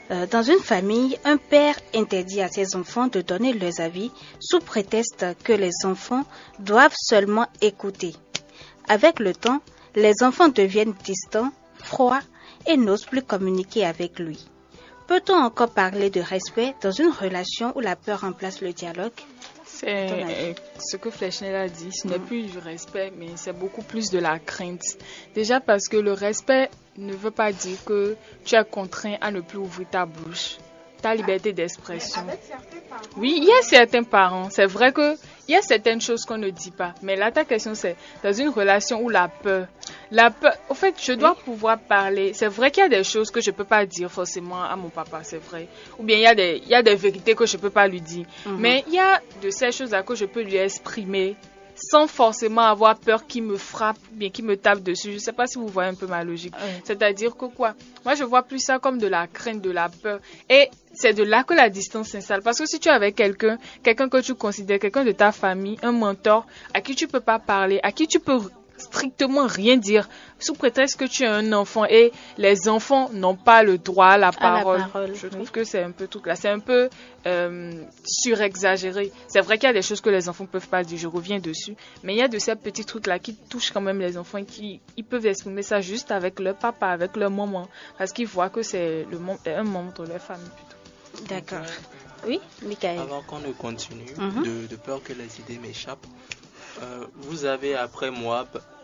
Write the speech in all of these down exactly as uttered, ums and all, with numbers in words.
Euh, dans une famille, un père interdit à ses enfants de donner leurs avis sous prétexte que les enfants doivent seulement écouter. Avec le temps, les enfants deviennent distants, froids et n'osent plus communiquer avec lui. Peut-on encore parler de respect dans une relation où la peur remplace le dialogue? C'est ce que Fleschner a dit, ce n'est plus du respect, mais c'est beaucoup plus de la crainte. Déjà parce que le respect ne veut pas dire que tu es contraint à ne plus ouvrir ta bouche, ta liberté d'expression. Oui, il y a certains parents, c'est vrai que il y a certaines choses qu'on ne dit pas, mais là ta question c'est dans une relation où la peur, la peur, au fait je dois oui. pouvoir parler. C'est vrai qu'il y a des choses que je peux pas dire forcément à mon papa, c'est vrai. Ou bien il y a des, il y a des vérités que je peux pas lui dire, mm-hmm. mais il y a de ces choses là que je peux lui exprimer sans forcément avoir peur qu'il me frappe ou bien qu'il me tape dessus. Je ne sais pas si vous voyez un peu ma logique. Oui. C'est-à-dire que quoi? Moi, je vois plus ça comme de la crainte, de la peur. Et c'est de là que la distance s'installe. Parce que si tu es avec quelqu'un, quelqu'un que tu considères, quelqu'un de ta famille, un mentor, à qui tu peux pas parler, à qui tu peux strictement rien dire, sous prétexte que tu es un enfant et les enfants n'ont pas le droit à la parole. À la parole je trouve oui. que c'est un peu tout là. C'est un peu euh, surexagéré. C'est vrai qu'il y a des choses que les enfants ne peuvent pas dire, je reviens dessus. Mais il y a de ces petits trucs-là qui touchent quand même les enfants, qui ils peuvent exprimer ça juste avec leur papa, avec leur maman, parce qu'ils voient que c'est le, un membre de leur famille plutôt. D'accord. Oui, Michael. Avant qu'on ne continue, mm-hmm. de, de peur que les idées m'échappent, Euh, vous avez après moi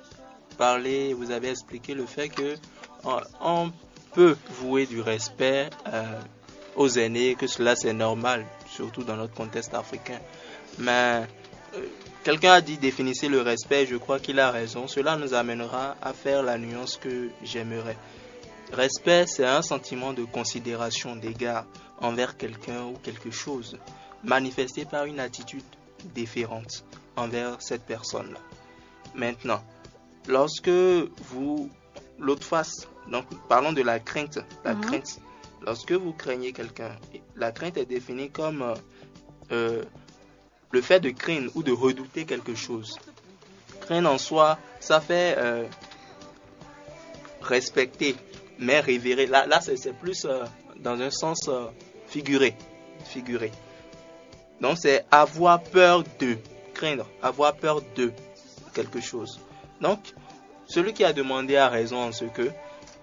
parlé, vous avez expliqué le fait que on, on peut vouer du respect euh, aux aînés, que cela c'est normal, surtout dans notre contexte africain. Mais euh, quelqu'un a dit définissez le respect, je crois qu'il a raison. Cela nous amènera à faire la nuance que j'aimerais. Respect, c'est un sentiment de considération, d'égard envers quelqu'un ou quelque chose, manifesté par une attitude déférente envers cette personne-là. Maintenant, lorsque vous, l'autre face, donc parlons de la crainte, la mm-hmm. crainte, lorsque vous craignez quelqu'un, la crainte est définie comme euh, le fait de craindre ou de redouter quelque chose. Craindre en soi, ça fait euh, respecter, mais révérer. Là, là c'est, c'est plus euh, dans un sens euh, figuré, figuré. Donc c'est avoir peur de. Craindre, avoir peur de quelque chose. Donc, celui qui a demandé a raison en ce que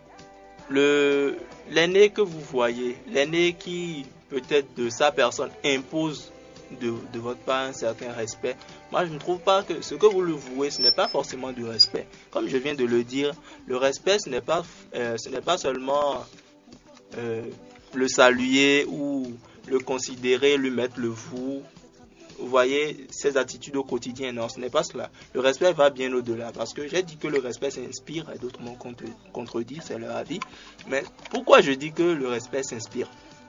le, l'aîné que vous voyez, l'aîné qui peut-être de sa personne impose de, de votre part un certain respect, moi je ne trouve pas que ce que vous le vouez, ce n'est pas forcément du respect. Comme je viens de le dire, le respect ce n'est pas, euh, ce n'est pas seulement euh, le saluer ou le considérer, lui mettre le vous. Vous voyez, ces attitudes au quotidien, non, ce n'est pas cela. Le respect va bien au-delà, parce que j'ai dit que le respect s'inspire, et d'autres m'ont contredit, c'est leur avis. Mais pourquoi je dis que le respect s'inspire?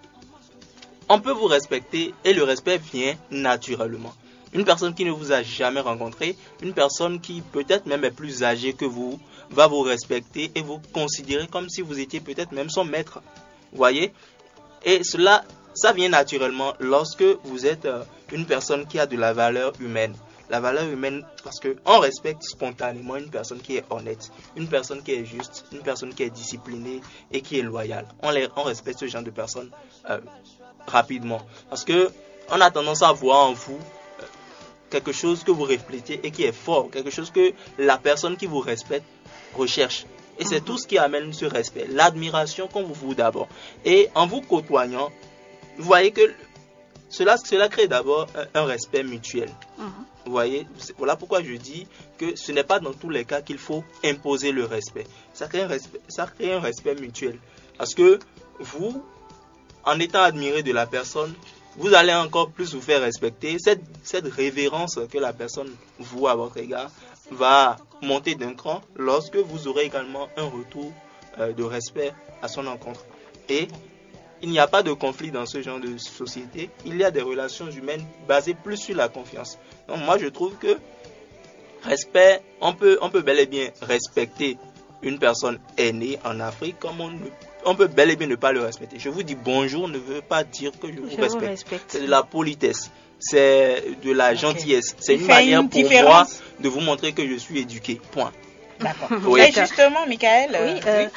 On peut vous respecter et le respect vient naturellement. Une personne qui ne vous a jamais rencontré, une personne qui peut-être même est plus âgée que vous, va vous respecter et vous considérer comme si vous étiez peut-être même son maître. Vous voyez? Et cela, ça vient naturellement lorsque vous êtes une personne qui a de la valeur humaine. La valeur humaine, parce qu'on respecte spontanément une personne qui est honnête, une personne qui est juste, une personne qui est disciplinée et qui est loyale. On, les, on respecte ce genre de personnes euh, rapidement. Parce qu'on a tendance à voir en vous euh, quelque chose que vous reflétez et qui est fort, quelque chose que la personne qui vous respecte recherche. Et c'est tout ce qui amène ce respect, l'admiration qu'on vous voue d'abord. Et en vous côtoyant, vous voyez que cela, cela crée d'abord un, un respect mutuel. Uh-huh. Vous voyez, voilà pourquoi je dis que ce n'est pas dans tous les cas qu'il faut imposer le respect. Ça crée un respect, ça crée un respect mutuel. Parce que vous, en étant admiré de la personne, vous allez encore plus vous faire respecter. Cette, cette révérence que la personne voue à votre égard va monter d'un cran lorsque vous aurez également un retour euh, de respect à son encontre. Et il n'y a pas de conflit dans ce genre de société. Il y a des relations humaines basées plus sur la confiance. Donc moi je trouve que respect, on peut, on peut bel et bien respecter une personne aînée en Afrique comme on, on peut bel et bien ne pas le respecter. Je vous dis bonjour ne veut pas dire que je vous, je respecte. vous respecte. C'est de la politesse. C'est de la okay. gentillesse. C'est une manière une pour différence. moi de vous montrer que je suis éduqué. Point. D'accord. Oui. Et justement, Michael. Oui, euh,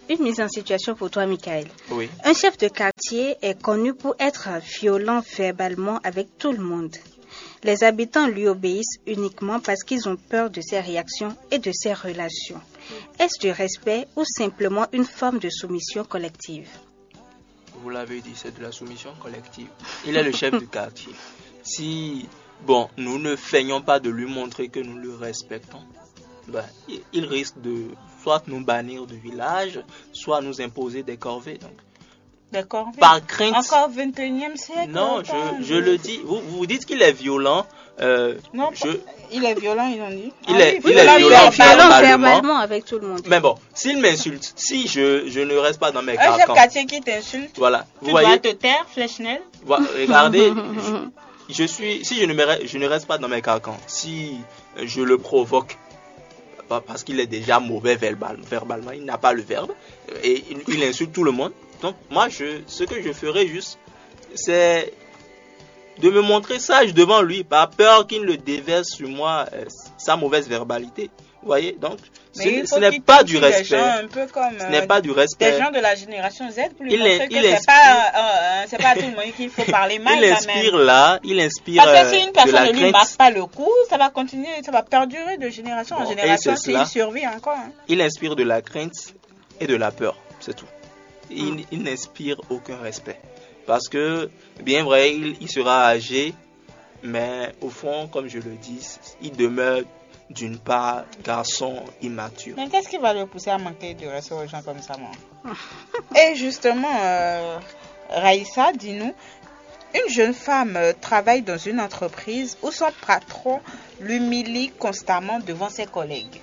une mise en situation pour toi, Michael. Oui. Un chef de quartier est connu pour être violent verbalement avec tout le monde. Les habitants lui obéissent uniquement parce qu'ils ont peur de ses réactions et de ses relations. Est-ce du respect ou simplement une forme de soumission collective? Vous l'avez dit, c'est de la soumission collective. Il est le chef du quartier. Si, bon, nous ne feignons pas de lui montrer que nous le respectons, ben, il, il risque de soit nous bannir du village, soit nous imposer des corvées. Donc, des corvées. Par crainte. Encore vingt et unième siècle. Non, je, je le dis. Vous, vous dites qu'il est violent. Euh, non, je... il est violent, ils ont dit. Il ah, est, oui, il est violent, violent verbalement. verbalement avec tout le monde. Mais bon, s'il m'insulte, si je, je ne reste pas dans mes un carcans. Un chef quartier qui t'insulte. Voilà. Tu vous dois voyez, te taire, Flechnel. Voilà, regardez, je, je suis, si je ne, me, je ne reste pas dans mes carcans, si je le provoque, parce qu'il est déjà mauvais verbal, verbalement, il n'a pas le verbe, et il, il insulte tout le monde. Donc moi, je, ce que je ferai juste, c'est de me montrer sage devant lui, par peur qu'il ne déverse sur moi euh, sa mauvaise verbalité. Vous voyez, donc ce, ce n'est pas du respect. Un peu comme, ce n'est pas du respect. Des gens de la génération Z pour lui il montrer est, que il c'est inspire, pas, euh, c'est pas à tout le monde qu'il faut parler mal. Il inspire là, il inspire. Parce que si une personne euh, ne lui marque pas le coup, ça va continuer, ça va perdurer de génération bon, en génération s'il survit encore. Hein. Il inspire de la crainte et de la peur, c'est tout. Il, hum. il n'inspire aucun respect. Parce que, bien vrai, il, il sera âgé, mais au fond, comme je le dis, il demeure d'une part garçon immature. Mais qu'est-ce qui va le pousser à manquer de respect aux gens comme ça, moi? Et justement, euh, Raïssa, dis-nous, une jeune femme euh, travaille dans une entreprise où son patron l'humilie constamment devant ses collègues.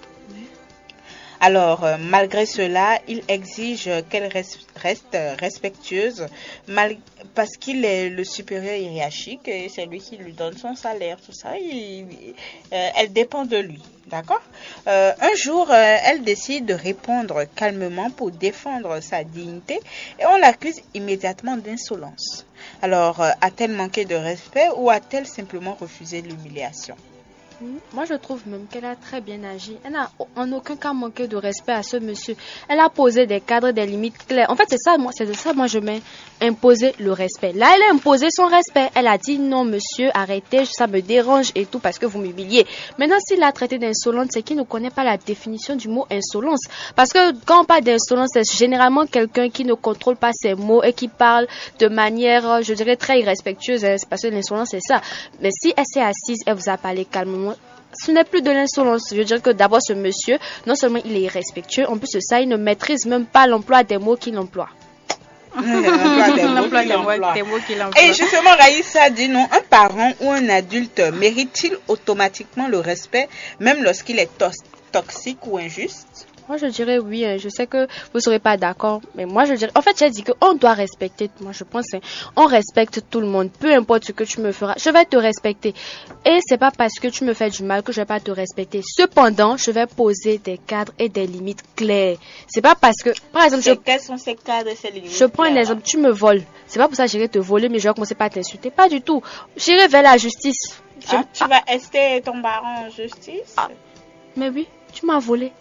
Alors, euh, malgré cela, il exige qu'elle reste, reste respectueuse mal, parce qu'il est le supérieur hiérarchique et c'est lui qui lui donne son salaire, tout ça. Il, euh, elle dépend de lui, d'accord? euh, Un jour, euh, elle décide de répondre calmement pour défendre sa dignité et on l'accuse immédiatement d'insolence. Alors, euh, a-t-elle manqué de respect ou a-t-elle simplement refusé l'humiliation? Moi, je trouve même qu'elle a très bien agi. Elle n'a en aucun cas manqué de respect à ce monsieur. Elle a posé des cadres, des limites claires. En fait, c'est ça, moi, c'est de ça, moi, je mets imposer le respect. Là, elle a imposé son respect. Elle a dit non, monsieur, arrêtez, ça me dérange et tout parce que vous m'humiliez. Maintenant, s'il l'a traité d'insolente, c'est qu'il ne connaît pas la définition du mot insolence. Parce que quand on parle d'insolence, c'est généralement quelqu'un qui ne contrôle pas ses mots et qui parle de manière, je dirais, très irrespectueuse. C'est parce que l'insolence, c'est ça. Mais si elle s'est assise, elle vous a parlé calmement, ce n'est plus de l'insolence. Je veux dire que d'abord, ce monsieur, non seulement il est irrespectueux, en plus de ça, il ne maîtrise même pas l'emploi des mots qu'il emploie. L'emploi des mots, des mots qu'il emploie. Et justement, Raïssa dit non, un parent ou un adulte mérite-t-il automatiquement le respect, même lorsqu'il est to- toxique ou injuste? Moi, je dirais oui. Je sais que vous ne serez pas d'accord, mais moi, je dirais... En fait, j'ai dit qu'on doit respecter. Moi, je pense qu'on respecte tout le monde. Peu importe ce que tu me feras, je vais te respecter. Et c'est pas parce que tu me fais du mal que je vais pas te respecter. Cependant, je vais poser des cadres et des limites claires. C'est pas parce que... Par exemple, je... Quels sont ces cadres et ces limites? Je prends un exemple. Tu me voles. C'est pas pour ça que j'irai te voler, mais je vais commencer par t'insulter. Pas du tout. J'irai vers la justice. Je... Ah, tu vas ester ton baron en justice? Ah. Mais oui, tu m'as volé.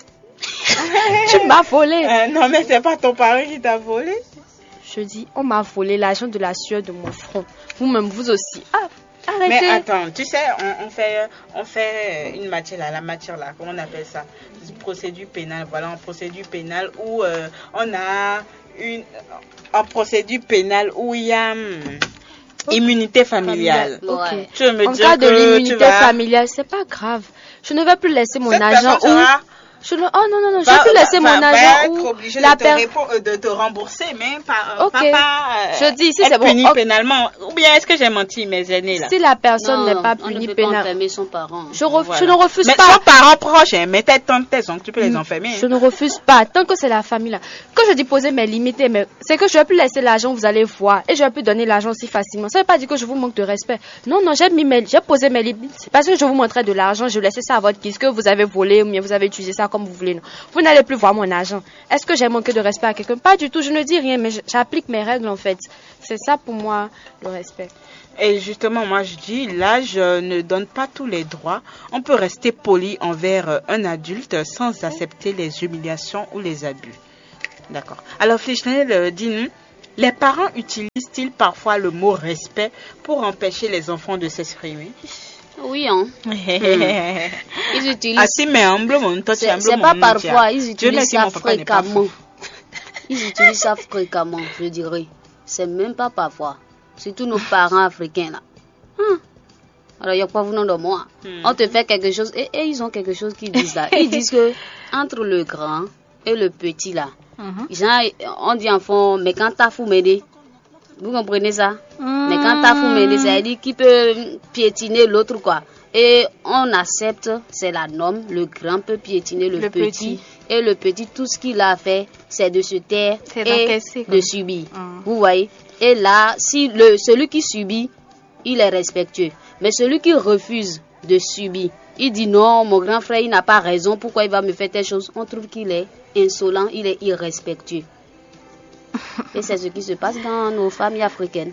Tu m'as volé. Euh, non, mais c'est pas ton parent qui t'a volé. Je dis, on m'a volé l'argent de la sueur de mon front. Vous-même, vous aussi. Ah, arrêtez. Mais attends, tu sais, on, on fait, on fait une matière là, la matière là, comment on appelle ça? Procédure pénale. Voilà, en procédure pénale où euh, on a une, en procédure pénale où il y a hum, okay. immunité familiale. familiale. Okay. Tu veux me en dire cas que de l'immunité vas... familiale, c'est pas grave. Je ne vais plus laisser mon Cette argent où... Sera... Je ne... Oh non, non, non, je vais plus laisser va, mon va argent être où... obligé la de, te per... répo- de te rembourser, mais pas, okay. pas, pas euh, je dis, si être c'est bon. puni okay. pénalement. Ou bien est-ce que j'ai menti, mes aînés là? Si la personne n'est pas on punie ne peut pénalement... pas enfermer son parent. Je, ref... voilà. je ne refuse mais pas. Mais son parent proche, hein, mais tes tantes, tes oncles, tu peux les enfermer. Je hein. ne refuse pas, tant que c'est la famille là. Quand je dis poser mes limites, mais c'est que je ne vais plus laisser l'argent, vous allez voir. Et je vais plus donner l'argent aussi facilement. Ça ne veut pas dire que je vous manque de respect. Non, non, j'ai mis mes... j'ai posé mes limites. C'est parce que je vous montrais de l'argent, je laissais ça à votre guise, que vous avez volé ou bien vous avez utilisé ça comme vous voulez. Non. Vous n'allez plus voir mon argent. Est-ce que j'ai manqué de respect à quelqu'un? Pas du tout, je ne dis rien, mais j'applique mes règles en fait. C'est ça pour moi le respect. Et justement, moi je dis, l'âge ne donne pas tous les droits. On peut rester poli envers un adulte sans accepter les humiliations ou les abus. D'accord. Alors, Fléchenel, euh, dis-nous, les parents utilisent-ils parfois le mot respect pour empêcher les enfants de s'exprimer? Oui, hein. Ils utilisent. Assez, mais humblement, toi, tu es C'est c'est humblement, pas mon Dieu. parfois, ils Dieu utilisent merci, ça mon papa n'est pas fréquemment. fou. Ils utilisent ça fréquemment, je dirais. C'est même pas parfois. Surtout nos parents africains là. Hum. Alors, il n'y a pas venant de moi. Hmm. On te fait quelque chose et, et ils ont quelque chose qu'ils disent là. Ils disent que entre le grand et le petit là, Mhm. genre, on dit en fond, mais quand t'as fou m'aider, vous comprenez ça? Mais quand t'as fou m'aider, ça veut dire qu'il peut piétiner l'autre quoi. Et on accepte, c'est la norme, le grand peut piétiner le, Le petit, petit. Et le petit, tout ce qu'il a fait, c'est de se taire C'est et d'encaisser, quoi. de subir. Mhm. Vous voyez? Et là, si le, celui qui subit, il est respectueux. Mais celui qui refuse de subir, il dit non, mon grand frère, il n'a pas raison, pourquoi il va me faire telle chose? On trouve qu'il est insolent, il est irrespectueux. Et c'est ce qui se passe dans nos familles africaines.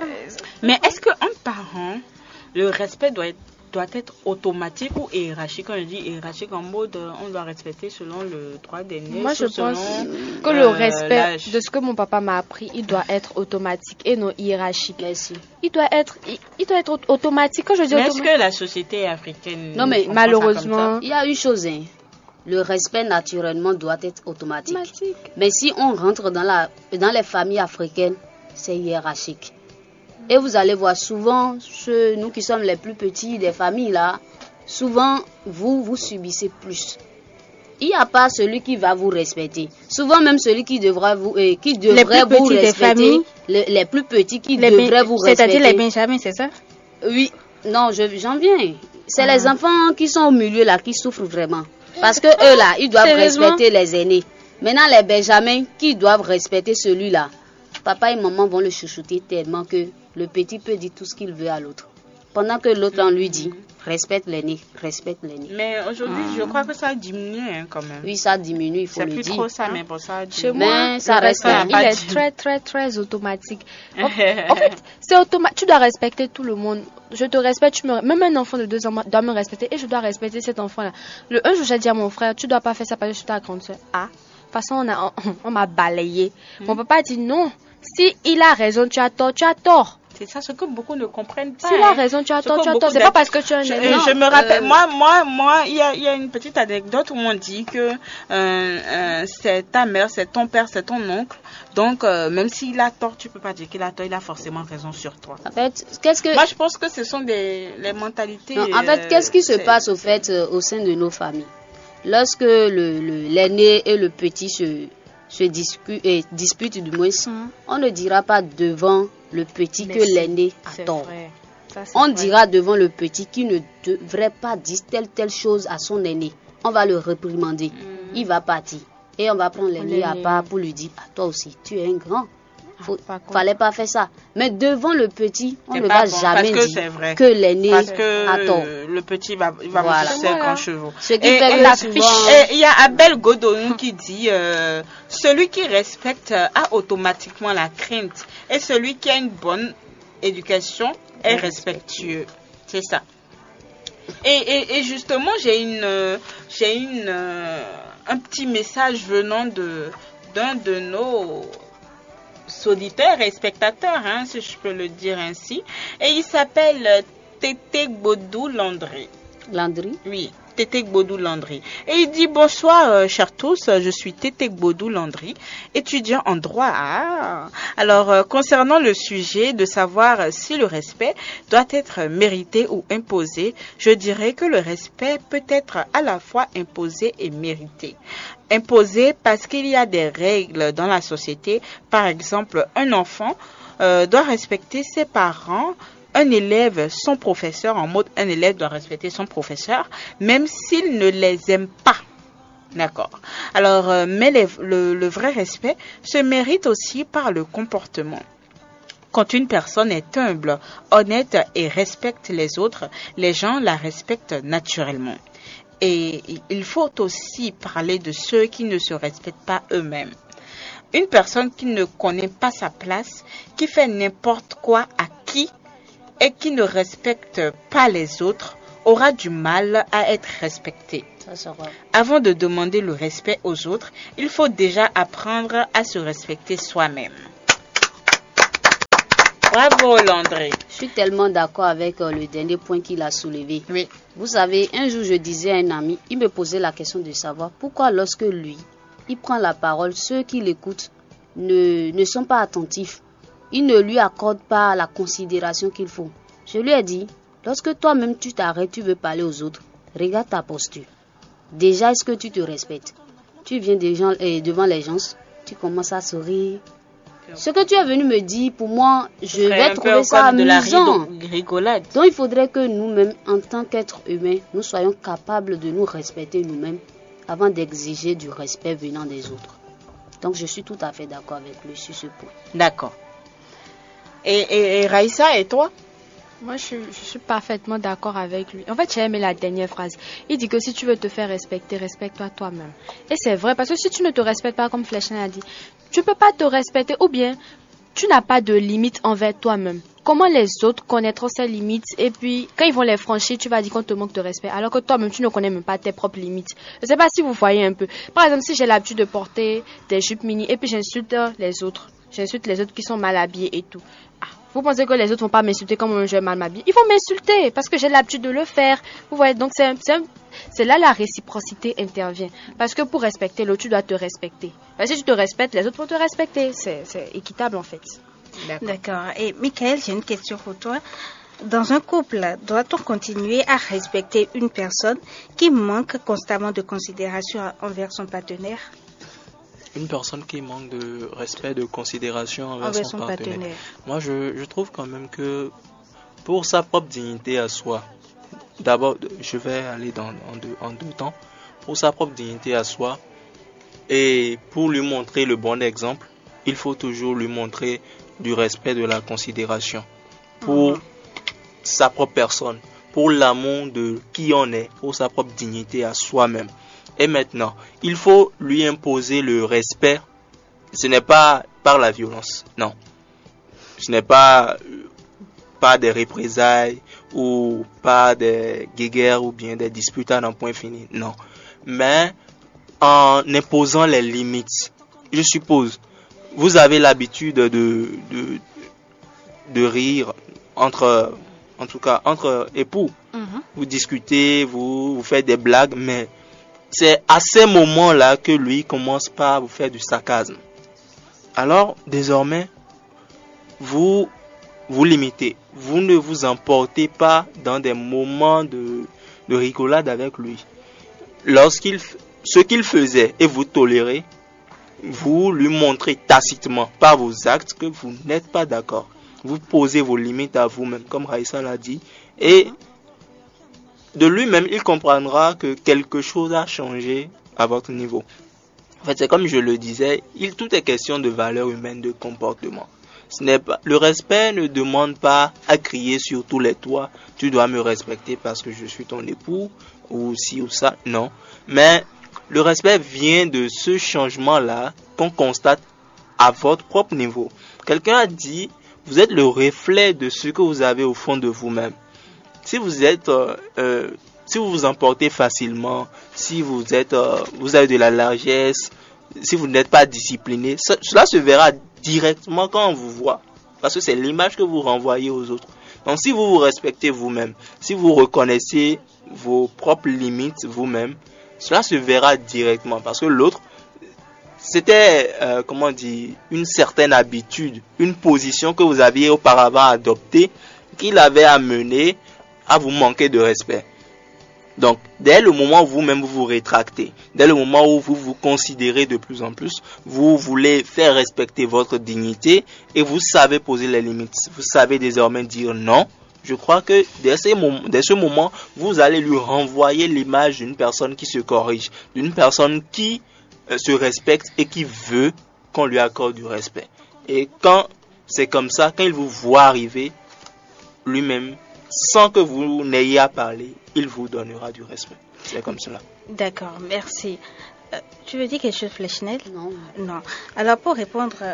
Mais est-ce qu'un parent, le respect doit être, doit être automatique ou hiérarchique? Quand je dis hiérarchique, en mode euh, on doit respecter selon le droit des nés. Moi, je ou selon, pense que euh, le respect l'âge. de ce que mon papa m'a appris, il doit être automatique et non hiérarchique. Merci. Il doit être, il, il doit être au- automatique. Quand je dis Mais est-ce automatique, que la société africaine. Non, mais comprend ça malheureusement, comme Il y a une chose, hein. Le respect naturellement doit être automatique. automatique. Mais si on rentre dans, la, dans les familles africaines, c'est hiérarchique. Et vous allez voir souvent, ceux, nous qui sommes les plus petits des familles là, souvent vous, vous subissez plus. Il n'y a pas celui qui va vous respecter. Souvent même celui qui devra vous, euh, qui devrait plus vous petits des respecter, familles, les, les plus petits qui Les devraient ben- vous respecter. C'est-à-dire les Benjamins, c'est ça? Oui, non, je- j'en viens. C'est Ah. les enfants qui sont au milieu là qui souffrent vraiment. Parce que eux là, ils doivent Sérieusement? respecter les aînés. Maintenant, les Benjamins qui doivent respecter celui-là, papa et maman vont le chouchouter tellement que le petit peut dire tout ce qu'il veut à l'autre. Pendant que l'autre on lui dit, respecte l'aîné, respecte l'aîné. Mais aujourd'hui, je crois que ça a diminué hein, quand même. Oui, ça diminue, il faut C'est le plus dire. trop ça, mais pour ça a Chez diminué. moi, Mais ça le reste respect, un il pas est dit. très, très, très automatique. En, en fait, c'est automatique. Tu dois respecter tout le monde. Je te respecte, tu me... même un enfant de deux ans doit me respecter et je dois respecter cet enfant-là. Le un jour, j'ai dit à mon frère, tu dois pas faire ça parce que je suis ta grande soeur. Ah, de toute façon, on a, on, on m'a balayé. Mon papa a dit non. Si il a raison, tu as tort, tu as tort. C'est ça ce que beaucoup ne comprennent pas. S'il a hein. raison, tu as Ce tort, que tu as beaucoup tort. C'est d'ad- pas parce que tu es un Je, aîné. je me rappelle, euh, moi, moi, moi, il y a, il y a une petite anecdote où on dit que euh, euh, c'est ta mère, c'est ton père, c'est ton oncle. Donc, euh, même s'il a tort, tu peux pas dire qu'il a tort, il a forcément raison sur toi. En fait, qu'est-ce que... Moi, je pense que ce sont des les mentalités. Non, en fait, euh, qu'est-ce qui se c'est- passe au fait euh, au sein de nos familles? Lorsque le, le- l'aîné et le petit se, se disputent, et disputent du moins, Mhm. on ne dira pas devant le petit Mais que c'est- l'aîné a C'est tort. vrai. Ça, c'est On vrai. dira devant le petit qu'il ne devrait pas dire telle telle chose à son aîné. On va le réprimander. Il va partir. Et on va prendre l'aîné à l'aîné. part pour lui dire, ah, toi aussi, tu es un grand. Faut, par contre. fallait pas faire ça. Mais devant le petit, on C'est ne pas va bon, jamais parce que dire c'est vrai. que l'aîné Parce que a tort. euh, le petit va, il va Voilà. me pousser Voilà. grand chevaux. Ce qui Et- fait et que la souvent- fiche- et il y a Abel Godonou qui dit euh, celui qui respecte euh, a automatiquement la crainte et celui qui a une bonne éducation est respectueux. C'est ça. Et, et, et justement, j'ai une, euh, j'ai une, euh, un petit message venant de d'un de nos auditeurs et spectateurs, hein, si je peux le dire ainsi. Et il s'appelle euh, Tété Bodou Landry. Landry. Oui, Tété Bodou Landry. Et il dit bonsoir, euh, chers tous, je suis Tété Bodou Landry, étudiant en droit. Ah. Alors, euh, concernant le sujet de savoir euh, si le respect doit être mérité ou imposé, je dirais que le respect peut être à la fois imposé et mérité. Imposé parce qu'il y a des règles dans la société. Par exemple, un enfant euh, doit respecter ses parents. Un élève, son professeur, en mode un élève doit respecter son professeur, même s'il ne les aime pas. D'accord. Alors, euh, mais les- le, le vrai respect se mérite aussi par le comportement. Quand une personne est humble, honnête et respecte les autres, les gens la respectent naturellement. Et il faut aussi parler de ceux qui ne se respectent pas eux-mêmes. Une personne qui ne connaît pas sa place, qui fait n'importe quoi à qui et qui ne respecte pas les autres, aura du mal à être respecté. Ça sera. Avant de demander le respect aux autres, il faut déjà apprendre à se respecter soi-même. Bravo, Landry. Je suis tellement d'accord avec euh, le dernier point qu'il a soulevé. Oui. Vous savez, un jour, je disais à un ami, il me posait la question de savoir pourquoi lorsque lui, il prend la parole, ceux qui l'écoutent ne, ne sont pas attentifs. Ils ne lui accordent pas la considération qu'il faut. Je lui ai dit, lorsque toi-même tu t'arrêtes, tu veux parler aux autres, regarde ta posture. Déjà, est-ce que tu te respectes? Tu viens des gens, eh, devant les gens, tu commences à sourire. Ce que tu es venu me dire, pour moi, je vais trouver ça amusant. Rigolade. Donc, il faudrait que nous-mêmes, en tant qu'êtres humains, nous soyons capables de nous respecter nous-mêmes avant d'exiger du respect venant des autres. Donc, je suis tout à fait d'accord avec lui sur ce point. D'accord. Et, et, et Raïssa, et toi? Moi, je, je suis parfaitement d'accord avec lui. En fait, j'ai aimé la dernière phrase. Il dit que si tu veux te faire respecter, respecte-toi toi-même. Et c'est vrai, parce que si tu ne te respectes pas, comme Fleschner a dit, tu ne peux pas te respecter, ou bien tu n'as pas de limites envers toi-même. Comment les autres connaîtront ces limites, et puis quand ils vont les franchir, tu vas dire qu'on te manque de respect, alors que toi-même, tu ne connais même pas tes propres limites. Je ne sais pas si vous voyez un peu. Par exemple, si j'ai l'habitude de porter des jupes mini, et puis j'insulte les autres, j'insulte les autres qui sont mal habillés et tout. Ah, vous pensez que les autres vont pas m'insulter comme je vais mal m'habiller? Ils vont m'insulter parce que j'ai l'habitude de le faire. Vous voyez, donc c'est, c'est, c'est là la réciprocité intervient. Parce que pour respecter l'autre, tu dois te respecter. Parce que si tu te respectes, les autres vont te respecter. C'est, c'est équitable en fait. D'accord. D'accord. Et Michael, j'ai une question pour toi. Dans un couple, doit-on continuer à respecter une personne qui manque constamment de considération envers son partenaire? Une personne qui manque de respect, de considération envers, envers son, son partenaire. partenaire. Moi, je, je trouve quand même que pour sa propre dignité à soi, d'abord, je vais aller dans, en, deux, en deux temps, pour sa propre dignité à soi et pour lui montrer le bon exemple, il faut toujours lui montrer du respect, de la considération pour mmh. sa propre personne, pour l'amour de qui on est, pour sa propre dignité à soi-même. Et maintenant, il faut lui imposer le respect. Ce n'est pas par la violence, non. Ce n'est pas par des représailles ou par des guéguerres ou bien des disputes à un point fini, non. Mais en imposant les limites. Je suppose, vous avez l'habitude de, de, de rire entre, en tout cas, entre époux. Mm-hmm. Vous discutez, vous, vous faites des blagues, mais c'est à ces moments-là que lui commence par vous faire du sarcasme. Alors, désormais, vous vous limitez. Vous ne vous emportez pas dans des moments de, de rigolade avec lui. Lorsqu'il, ce qu'il faisait et vous tolérez, vous lui montrez tacitement par vos actes que vous n'êtes pas d'accord. Vous posez vos limites à vous-même, comme Raïssa l'a dit, et de lui-même, il comprendra que quelque chose a changé à votre niveau. En fait, c'est comme je le disais, il, tout est question de valeur humaine, de comportement. Ce n'est pas, le respect ne demande pas à crier sur tous les toits, tu dois me respecter parce que je suis ton époux, ou ci ou ça, non. Mais le respect vient de ce changement-là qu'on constate à votre propre niveau. Quelqu'un a dit, vous êtes le reflet de ce que vous avez au fond de vous-même. Si vous êtes, euh, euh, si vous vous emportez facilement, si vous êtes, euh, vous avez de la largesse, si vous n'êtes pas discipliné, ça, cela se verra directement quand on vous voit, parce que c'est l'image que vous renvoyez aux autres. Donc, si vous vous respectez vous-même, si vous reconnaissez vos propres limites vous-même, cela se verra directement, parce que l'autre, c'était, euh, comment dire, une certaine habitude, une position que vous aviez auparavant adoptée, qu'il avait amené à vous manquer de respect. Donc, dès le moment où vous-même vous vous rétractez, dès le moment où vous vous considérez de plus en plus, vous voulez faire respecter votre dignité et vous savez poser les limites. Vous savez désormais dire non. Je crois que dès, ces moments, dès ce moment, vous allez lui renvoyer l'image d'une personne qui se corrige, d'une personne qui euh, se respecte et qui veut qu'on lui accorde du respect. Et quand c'est comme ça, quand il vous voit arriver, lui-même, sans que vous n'ayez à parler, il vous donnera du respect. C'est comme cela. D'accord, merci. Euh, tu veux dire quelque chose, Fleschner? Non. Non. Alors, pour répondre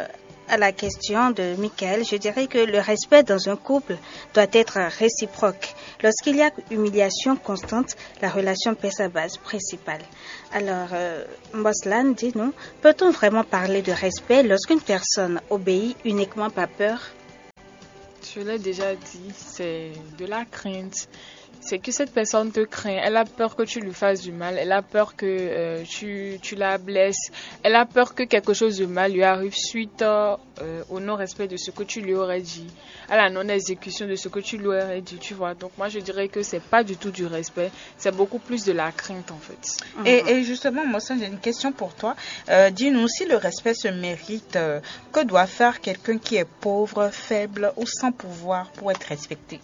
à la question de Michael, je dirais que le respect dans un couple doit être réciproque. Lorsqu'il y a humiliation constante, la relation perd sa base principale. Alors, euh, Moslan, dis-nous, peut-on vraiment parler de respect lorsqu'une personne obéit uniquement par peur? Je l'ai déjà dit, c'est de la crainte. C'est que cette personne te craint, elle a peur que tu lui fasses du mal, elle a peur que euh, tu, tu la blesses, elle a peur que quelque chose de mal lui arrive suite euh, au non-respect de ce que tu lui aurais dit, à la non-exécution de ce que tu lui aurais dit, tu vois. Donc moi je dirais que c'est pas du tout du respect, c'est beaucoup plus de la crainte en fait. Et, et justement, moi j'ai une question pour toi. Euh, dis-nous, si le respect se mérite, euh, que doit faire quelqu'un qui est pauvre, faible ou sans pouvoir pour être respecté?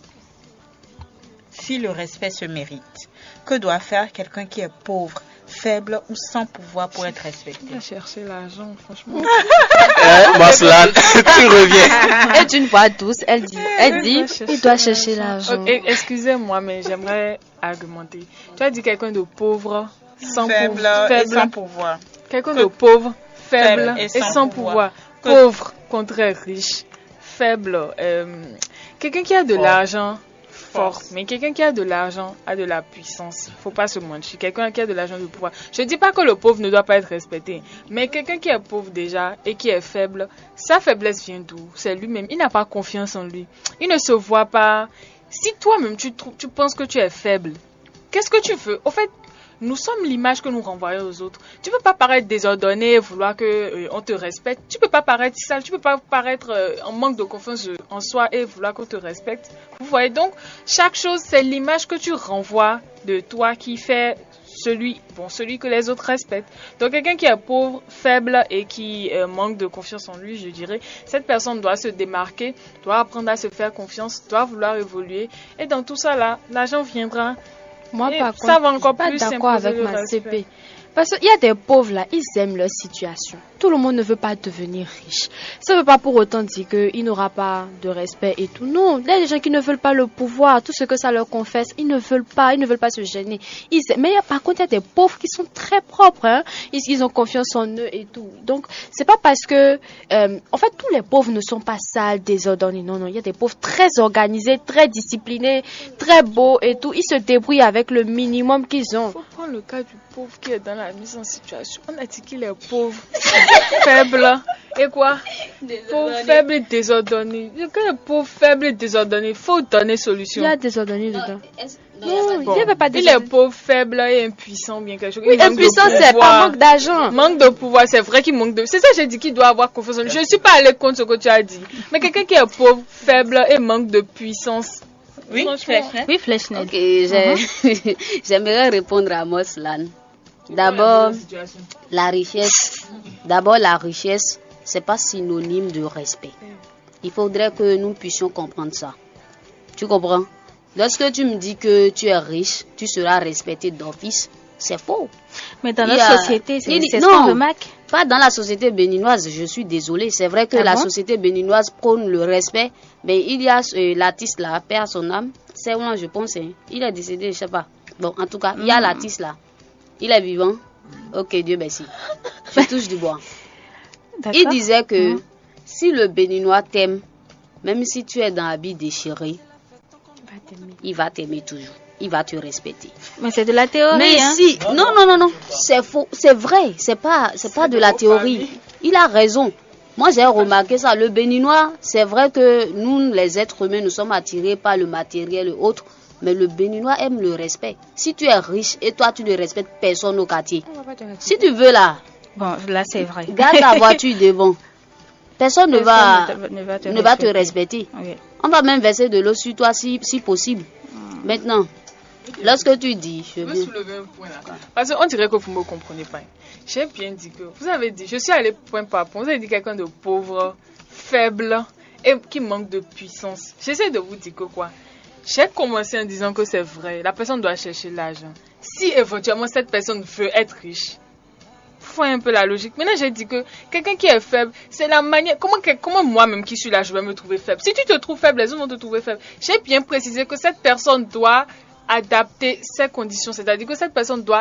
Si le respect se mérite, que doit faire quelqu'un qui est pauvre, faible ou sans pouvoir pour être respecté? Il va chercher l'argent, franchement. Eh, Moslan, tu reviens. Et d'une voix douce, elle dit, elle dit, il doit chercher l'argent. Okay, excusez-moi, mais j'aimerais argumenter. Tu as dit quelqu'un de pauvre, sans faible, pouvoir, faible, et sans pouvoir. Quelqu'un de pauvre, faible, faible et, sans et sans pouvoir. pouvoir. Pauvre, contraire riche. Faible, euh, quelqu'un qui a de l'argent. Fort. Mais quelqu'un qui a de l'argent a de la puissance. Faut pas se mentir. Quelqu'un qui a de l'argent, de pouvoir. Je dis pas que le pauvre ne doit pas être respecté. Mais quelqu'un qui est pauvre déjà et qui est faible, sa faiblesse vient d'où? C'est lui-même. Il n'a pas confiance en lui. Il ne se voit pas. Si toi-même tu, tu penses que tu es faible, qu'est-ce que tu veux? Au fait, nous sommes l'image que nous renvoyons aux autres. Tu peux pas paraître désordonné, vouloir que euh, on te respecte. Tu peux pas paraître sale. Tu peux pas paraître euh, en manque de confiance en soi et vouloir qu'on te respecte. Vous voyez donc, chaque chose, c'est l'image que tu renvoies de toi qui fait celui, bon, celui que les autres respectent. Donc, quelqu'un qui est pauvre, faible et qui euh, manque de confiance en lui, je dirais, cette personne doit se démarquer, doit apprendre à se faire confiance, doit vouloir évoluer. Et dans tout ça là, l'argent viendra. Moi, et par ça contre, va encore je suis plus pas d'accord avec ma respect. C P. Parce qu'il y a des pauvres là, ils aiment leur situation. Tout le monde ne veut pas devenir riche. Ça ne veut pas pour autant dire qu'il n'aura pas de respect et tout. Non, il y a des gens qui ne veulent pas le pouvoir, tout ce que ça leur confesse, ils ne veulent pas, ils ne veulent pas se gêner. Ils aiment. Mais par contre, il y a des pauvres qui sont très propres. Hein. Ils, ils ont confiance en eux et tout. Donc, c'est pas parce que... Euh, en fait, tous les pauvres ne sont pas sales, désordonnés. Non, non, il y a des pauvres très organisés, très disciplinés, très beaux et tout. Ils se débrouillent avec le minimum qu'ils ont. Il faut prendre le cas du pauvre qui est dans la mise en situation. On a dit qu'il est pauvre, faible, et quoi? Pauvre, faible et désordonné. Quand il est pauvre, faible et désordonné, il faut donner solution. Il y a désordonné dedans. Non, bon, il, pas il est pauvre, faible et impuissant, bien quelque chose. Oui, impuissant, c'est pas manque d'argent. Manque de pouvoir, c'est vrai qu'il manque de... C'est ça que j'ai dit qu'il doit avoir confiance en lui. Je ne suis pas allée contre ce que tu as dit. Mais quelqu'un qui est pauvre, faible et manque de puissance... Oui, Fleshnet. Oui, Fleshnet. Ok, uh-huh. J'aimerais répondre à Moslan. D'abord, la richesse. D'abord, la richesse, c'est pas synonyme de respect. Il faudrait que nous puissions comprendre ça. Tu comprends? Lorsque tu me dis que tu es riche, tu seras respecté d'office, c'est faux. Mais dans notre a... société, c'est ce qu'on remarque. Pas dans la société béninoise, je suis désolée. C'est vrai que ah la bon? société béninoise prône le respect, mais il y a euh, l'artiste là, perd son âme. C'est moi, je pense. Hein. Il est décédé, je sais pas. Bon, en tout cas, mm. il y a l'artiste là. Il est vivant. Ok, Dieu merci. Je touche du bois. Il disait que mm. si le Béninois t'aime, même si tu es dans habit déchiré, il va t'aimer toujours. Il va te respecter. Mais c'est de la théorie. Mais hein? si, non, non, non, non, c'est faux, c'est vrai, c'est pas, c'est pas de la théorie. Il a raison. Moi, j'ai remarqué ça. Le Béninois, c'est vrai que nous, les êtres humains, nous sommes attirés par le matériel et autres, mais le Béninois aime le respect. Si tu es riche et toi, tu ne respectes personne au quartier, si tu veux là, bon, là c'est vrai. Garde ta voiture devant. Personne, personne ne va, ne, te, ne va, te, ne va te respecter. Okay. On va même verser de l'eau sur toi si, si possible. Hmm. Maintenant. Lorsque tu dis, je veux soulever un point là. Parce qu'on dirait que vous ne me comprenez pas. J'ai bien dit que vous avez dit, je suis allé point par point. Vous avez dit quelqu'un de pauvre, faible et qui manque de puissance. J'essaie de vous dire que quoi. J'ai commencé en disant que c'est vrai. La personne doit chercher l'argent. Si éventuellement cette personne veut être riche, faut un peu la logique. Maintenant j'ai dit que quelqu'un qui est faible, c'est la manière. Comment, comment moi-même qui suis là, je vais me trouver faible. Si tu te trouves faible, les autres vont te trouver faible. J'ai bien précisé que cette personne doit adapter ses conditions, c'est-à-dire que cette personne doit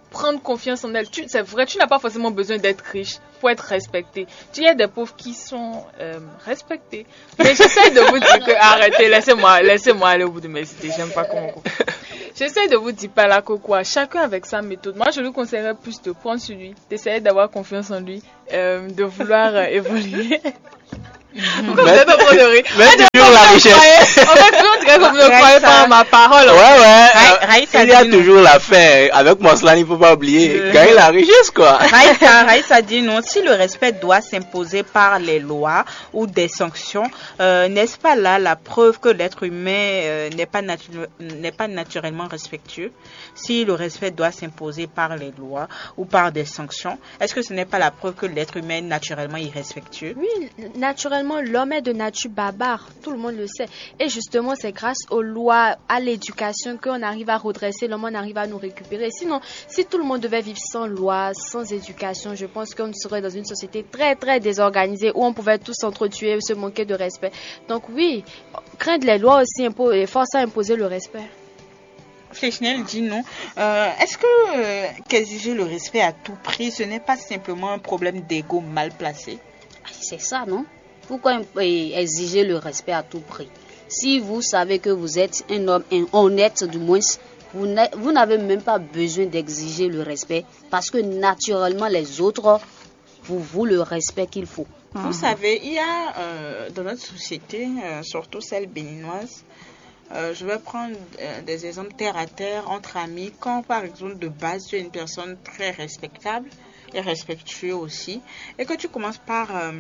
prendre confiance en elle. Tu, c'est vrai, tu n'as pas forcément besoin d'être riche pour être respecté. Tu y a des pauvres qui sont euh, respectés. Mais j'essaie de vous dire que arrêtez, laissez-moi, laissez-moi aller au bout de mes idées. J'aime pas comment. J'essaie de vous dire pas là que quoi. Chacun avec sa méthode. Moi, je lui conseillerais plus de prendre sur lui, d'essayer d'avoir confiance en lui, euh, de vouloir euh, évoluer. Pourquoi vous êtes pas pour de rire? Mais toujours la richesse. En fait, on dirait que vous ne croyez pas à ma parole. Ouais, ouais. Ra- Raïssa Il y a dit non. toujours la fin. Avec Moslan, il ne faut pas oublier. Gagner la richesse, quoi. Raïssa, Raïssa dit non, si le respect doit s'imposer par les lois ou des sanctions, euh, n'est-ce pas là la preuve que l'être humain euh, n'est pas, natu- n'est pas naturellement respectueux? Si le respect doit s'imposer par les lois ou par des sanctions, est-ce que ce n'est pas la preuve que l'être humain est naturellement irrespectueux? Oui, naturellement, l'homme est de nature barbare, tout le monde le sait. Et justement, c'est grâce aux lois, à l'éducation qu'on arrive à redresser l'homme, on arrive à nous récupérer. Sinon, si tout le monde devait vivre sans loi, sans éducation, je pense qu'on serait dans une société très, très désorganisée où on pouvait tous s'entretuer, se manquer de respect. Donc oui, craindre les lois aussi impo- et force à imposer le respect. Flechnel dit non. Euh, est-ce que euh, qu'exiger le respect à tout prix, ce n'est pas simplement un problème d'ego mal placé? C'est ça, non? Pourquoi exiger le respect à tout prix? Si vous savez que vous êtes un homme honnête, du moins, vous n'avez même pas besoin d'exiger le respect parce que naturellement, les autres vous vous le respect qu'il faut. Vous savez, il y a euh, dans notre société, euh, surtout celle béninoise, euh, je vais prendre euh, des exemples terre à terre entre amis. Quand par exemple de base tu es une personne très respectable et respectueux aussi, et que tu commences par euh,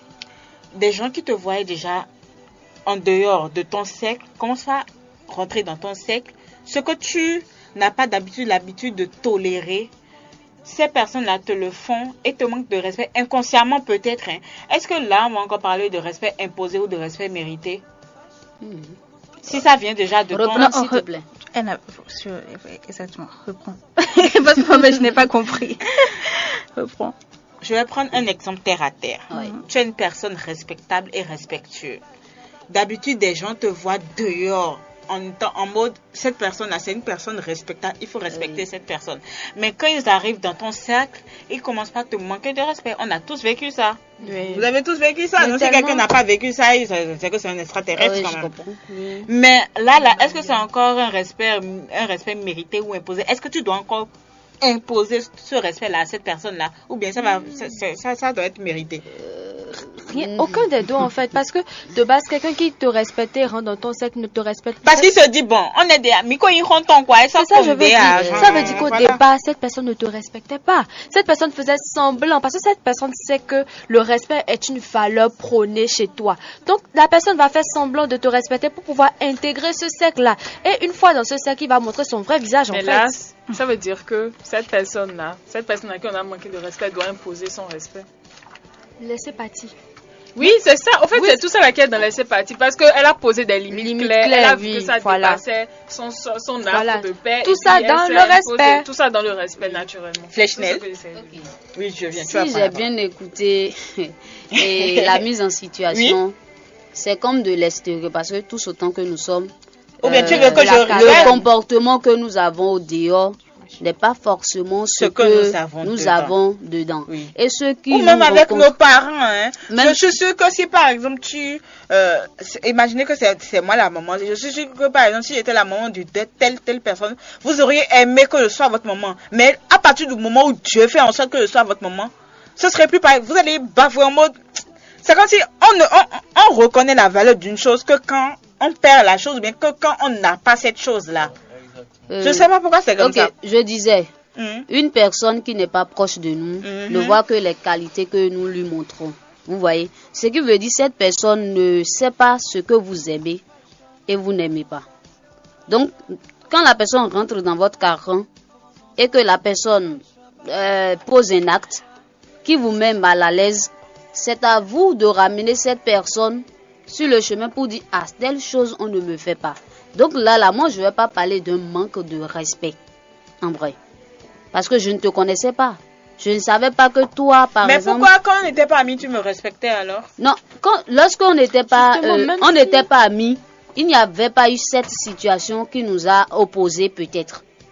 des gens qui te voient déjà en dehors de ton cercle, commencent à rentrer dans ton cercle, ce que tu n'as pas d'habitude, l'habitude de tolérer, ces personnes-là te le font et te manquent de respect inconsciemment peut-être. Hein. Est-ce que là, on va encore parler de respect imposé ou de respect mérité? Mmh. Si ça vient déjà de Reprends, ton... s'il te plaît. Elle a... Exactement, reprends. Parce que moi, je n'ai pas compris. Reprends. Je vais prendre un exemple terre à terre. Oui. Tu es une personne respectable et respectueuse. D'habitude, des gens te voient dehors en, en mode, cette personne-là, c'est une personne respectable, il faut respecter oui. cette personne. Mais quand ils arrivent dans ton cercle, ils commencent pas à te manquer de respect. On a tous vécu ça. Oui. Vous avez tous vécu ça. Non, tellement... Si quelqu'un n'a pas vécu ça, c'est que c'est un extraterrestre. Oui, quand même. Oui. Mais là, là, est-ce que c'est encore un respect, un respect mérité ou imposé? Est-ce que tu dois encore imposer ce respect-là à cette personne-là, ou bien ça va, ça, ça, ça doit être mérité? Rien, aucun des deux en fait, parce que de base quelqu'un qui te respectait rentre dans ton cercle ne te respecte pas. Parce qu'il se dit bon, on est des amis, quand ils rentrent en quoi, ça, ça, je veux dire, genre, ça veut dire qu'au voilà. départ cette personne ne te respectait pas. Cette personne faisait semblant parce que cette personne sait que le respect est une valeur prônée chez toi. Donc la personne va faire semblant de te respecter pour pouvoir intégrer ce cercle-là. Et une fois dans ce cercle, il va montrer son vrai visage. Mais en là, fait. Ça veut dire que cette personne-là, cette personne à qui on a manqué de respect doit imposer son respect. Laissez partir. Oui, c'est ça. En fait, oui. C'est tout ça la quête dans laisser partir parce qu'elle a posé des limites, limites claires. claires. Elle a vu oui, que ça voilà. dépassait son, son, son arc voilà. de paix. Tout ça dans le respect. Tout ça dans le respect, naturellement. Flechnel. Okay. Oui, je viens. Si j'ai bien écouté et la mise en situation, oui. C'est comme de l'extérieur parce que tous autant que nous sommes, ou bien euh, tu veux que je le comportement que nous avons au dehors n'est pas forcément ce, ce que, que nous avons nous dedans, avons dedans. Oui. Et ceux qui ou même avec rencontrent... nos parents hein. Même... je suis sûre que si par exemple tu euh, imaginez que c'est moi la maman, je suis sûre que par exemple si j'étais la maman de telle telle personne, vous auriez aimé que je sois votre maman, mais à partir du moment où Dieu fait en sorte que je sois votre maman, ce serait plus pareil. Vous allez bafouer en mode, c'est comme si on, on, on reconnaît la valeur d'une chose que quand on perd la chose, ou bien que quand on n'a pas cette chose là. Euh, je ne sais pas pourquoi c'est comme okay, ça. Je disais, mm-hmm. une personne qui n'est pas proche de nous mm-hmm. ne voit que les qualités que nous lui montrons. Vous voyez? Ce qui veut dire cette personne ne sait pas ce que vous aimez et vous n'aimez pas. Donc, quand la personne rentre dans votre carcan et que la personne euh, pose un acte qui vous met mal à l'aise, c'est à vous de ramener cette personne sur le chemin pour dire « Ah, telle chose, on ne me fait pas ». Donc là, là, moi, je ne vais pas parler d'un manque de respect, en vrai. Parce que je ne te connaissais pas. Je ne savais pas que toi, par Mais exemple... Mais pourquoi, quand on n'était pas amis, tu me respectais alors? Non, quand, lorsqu'on n'était pas, euh, on n'était si... pas amis, il n'y avait pas eu cette situation qui nous a opposés, peut-être.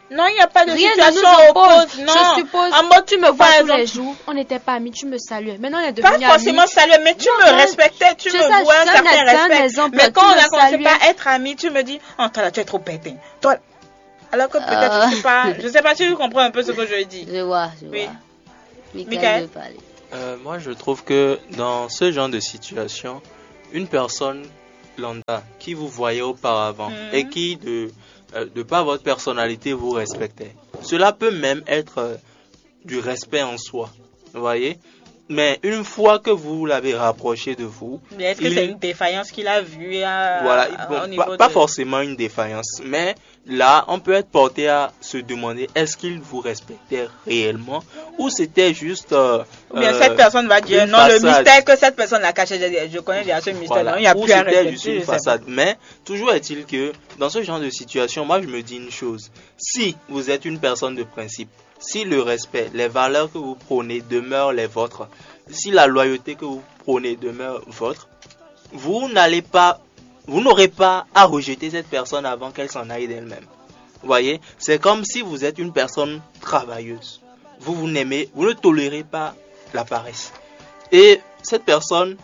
Non, il n'y a pas de Rien situation ne nous oppose. oppose. Non. Je suppose, En mode, tu me vois par tous exemple, les jours, on n'était pas amis, tu me saluais. Maintenant, on est pas devenus forcément amis. saluer, mais tu Non, me non, respectais, tu c'est me ça, vois un c'est un certain ex- un respect. exemple, Mais tu quand on me a commencé saluais. pas à être amis, tu me dis, oh, toi là, tu es trop bête. Toi, alors que peut-être, Euh. je sais pas, je sais pas si tu comprends un peu ce que je dis. Je vois, je Oui. vois. Michael Michael veut parler. Euh, moi, je trouve que dans ce genre de situation, une personne lambda qui vous voyait auparavant Mhm. et qui, de, euh, de par votre personnalité, vous respectait, cela peut même être euh, du respect en soi. Vous voyez? Mais une fois que vous l'avez rapproché de vous, Mais est-ce que il- c'est une défaillance qu'il a vue à, voilà, à- bon, au niveau pas, pas de- forcément une défaillance, mais là, on peut être porté à se demander est-ce qu'il vous respectait réellement ou c'était juste. Euh, Ou bien euh, cette personne va dire une non, le façade. mystère que cette personne a caché, je, je connais déjà ce mystère, Voilà. non, il n'y a Ou plus à c'était respecter. juste une je sais pas. façade. Mais toujours est-il que dans ce genre de situation, moi je me dis une chose. Si vous êtes une personne de principe, si le respect, les valeurs que vous prônez demeurent les vôtres, si la loyauté que vous prônez demeure vôtre, vous n'allez pas, vous n'aurez pas à rejeter cette personne avant qu'elle s'en aille d'elle-même. Vous voyez, c'est comme si vous êtes une personne travailleuse. Vous, vous n'aimez, vous ne tolérez pas la paresse. Et cette personne,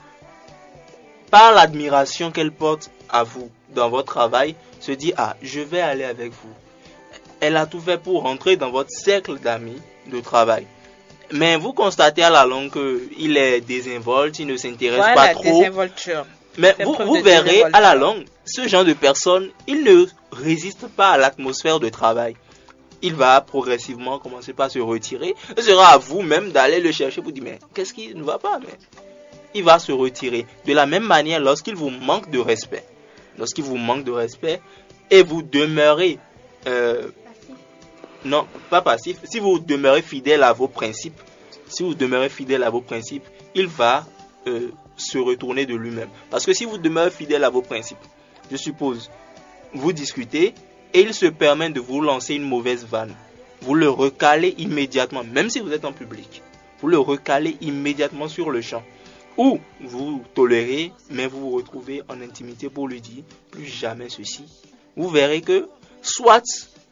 par l'admiration qu'elle porte à vous dans votre travail, se dit ah, je vais aller avec vous. Elle a tout fait pour rentrer dans votre cercle d'amis de travail. Mais vous constatez à la longue qu'il est désinvolte, il ne s'intéresse Voilà, pas la trop. désinvolture. Mais C'est vous, preuve vous de verrez désinvolture. à la longue, ce genre de personne, il ne résiste pas à l'atmosphère de travail. Il va progressivement commencer par se retirer. Ce sera à vous-même d'aller le chercher pour dire mais qu'est-ce qui ne va pas, mais il va se retirer. De la même manière, lorsqu'il vous manque de respect, lorsqu'il vous manque de respect et vous demeurez euh, non, pas passif. Si vous demeurez fidèle à vos principes, si vous demeurez fidèle à vos principes, il va euh, se retourner de lui-même. Parce que si vous demeurez fidèle à vos principes, je suppose, vous discutez et il se permet de vous lancer une mauvaise vanne. Vous le recalez immédiatement, même si vous êtes en public. Vous le recalez immédiatement sur le champ. Ou vous tolérez, mais vous vous retrouvez en intimité pour lui dire plus jamais ceci. Vous verrez que soit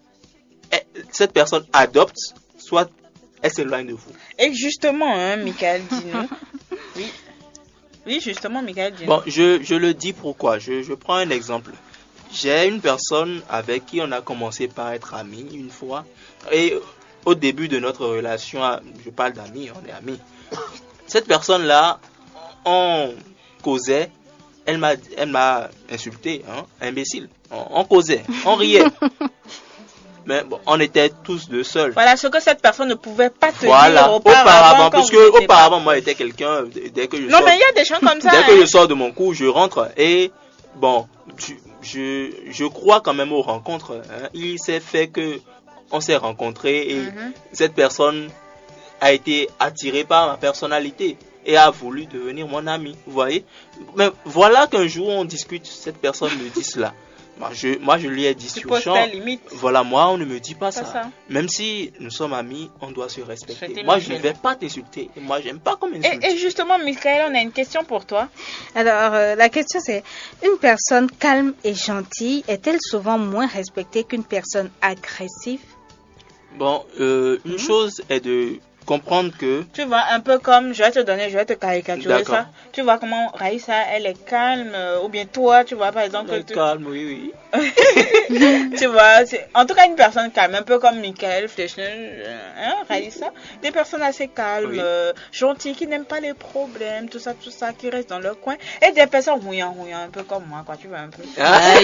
cette personne adopte, soit elle s'éloigne de vous. Et justement, hein, Michael, dis-nous. Oui. Oui, justement, Michael, dis-nous. Bon, je, je le dis pourquoi. Je, je prends un exemple. J'ai une personne avec qui on a commencé par être amis une fois. Et au début de notre relation, je parle d'amis, on est amis. Cette personne-là, on causait, elle m'a, elle m'a insulté, hein, imbécile. On, on causait, on riait. Mais bon, on était tous deux seuls. Voilà ce que cette personne ne pouvait pas te Voilà, dire auparavant, auparavant. parce quand que vous étiez auparavant, pas- moi, j'étais quelqu'un, dès que je Non, sors, mais il y a des gens comme ça. dès que hein. je sors de mon cours, je rentre et bon, je, je, je crois quand même aux rencontres. Hein. Il s'est fait que on s'est rencontrés et Mhm. cette personne a été attirée par ma personnalité et a voulu devenir mon ami. Vous voyez? Mais voilà qu'un jour on discute, cette personne me dit cela. Moi je, moi, je lui ai dit Tu sur poses champ, tes limites. voilà, moi, on ne me dit pas ça. Pas ça. Même si nous sommes amis, on doit se respecter. Je Moi, je ne t'imagine. vais pas t'insulter. Moi, j'aime pas qu'on m'insulte. Et, et justement, Michael, on a une question pour toi. Alors, euh, la question c'est, une personne calme et gentille est-elle souvent moins respectée qu'une personne agressive? Bon, euh, une chose est de comprendre que... Tu vois, un peu comme, je vais te donner, je vais te caricaturer D'accord. ça. Tu vois comment Raïssa, elle est calme, euh, ou bien toi, tu vois, par exemple, Le tu, calme, oui, oui. tu vois, c'est, en tout cas, une personne calme, un peu comme Michael Fleischner, euh, hein, Raïssa, des personnes assez calmes, Oui. euh, gentilles, qui n'aiment pas les problèmes, tout ça, tout ça, qui restent dans leur coin, et des personnes rouillant, rouillant, un peu comme moi, quoi, tu vois, un peu. Ah,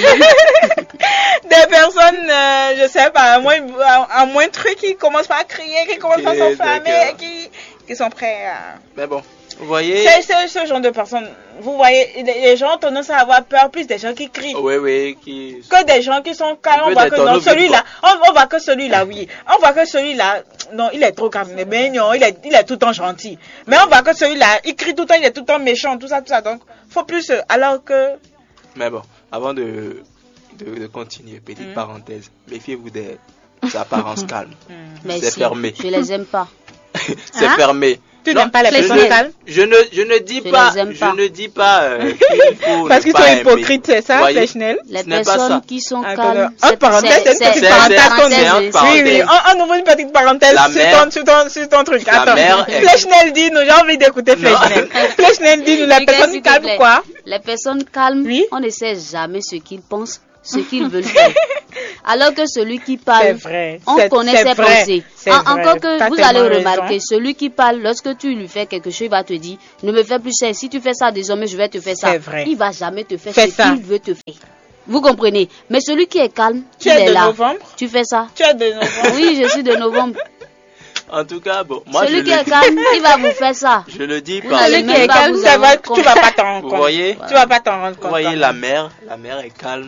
Des personnes, euh, je sais pas, à moins, à, à moins de trucs qui commencent pas à crier, qui commencent pas à Ok, s'enflammer, d'accord. qui, qui sont prêts à... mais bon, vous voyez... C'est c'est ce genre de personnes. Vous voyez, les, les gens ont tendance à avoir peur plus des gens qui crient Oui, oui, qui... que des gens qui sont calmes. Un On peu voit des que non, tonneaux celui-là, on, on voit que celui-là, oui. On voit que celui-là, non, il est trop calme. Mais non, il est, il est tout le temps gentil. Mais on voit que celui-là, il crie tout le temps, il est tout le temps méchant, tout ça, tout ça. Donc, faut plus, euh, alors que... Mais bon, avant de, de, de continuer, petite Mm. parenthèse, méfiez-vous des apparences calmes. Hmm. C'est Merci. fermé. Je les aime pas. C'est Hein? fermé. Tu n'aimes pas les personnes calmes? Je ne, je ne dis Je pas, les aime je pas. ne dis pas euh, qu'il faut Parce ne qu'ils pas sont aimer. hypocrites, c'est ça, Voyez, Flechnel? Les ce n'est pas ça. personnes qui sont Attends, calmes. en c'est- parenthèse, c'est- c'est une petite c'est- parenthèse c'est- qu'on c'est- dit. c'est- Oui, parenthèse. oui, on, on ouvre une petite parenthèse La sur, mère- ton, sur, ton, sur ton truc. La Attends, mère est- Flechnel dit, nous, j'ai envie d'écouter Non. Flechnel. Flechnel dit, nous, la Miguel, personne s'il te calme, plaît. quoi? Les personnes calmes, Oui. on ne sait jamais ce qu'ils pensent, ce qu'ils veulent faire. Alors que celui qui C'est parle, vrai. on c'est- connaît c'est ses vrai. pensées. C'est En- vrai. encore que T'as vous tellement allez raison. remarquer, celui qui parle, lorsque tu lui fais quelque chose, il va te dire, ne me fais plus ça. Si tu fais ça désormais, je vais te faire ça. C'est vrai. Il va jamais te faire Fais ce ça. qu'il veut te faire. Vous comprenez? Mais celui qui est calme, Tu il es est de là. novembre? Tu fais ça. Tu es de novembre? Oui, je suis de novembre. En tout cas, bon, moi je celui le qui est dis, calme, il va vous faire ça. je le dis Vous par allez Celui qui même est pas calme, vous ça en va, rendre tu vas pas t'en rendre Vous compte. voyez, Tu vas pas t'en rendre vous compte. voyez quand la même. mère, la mère est calme.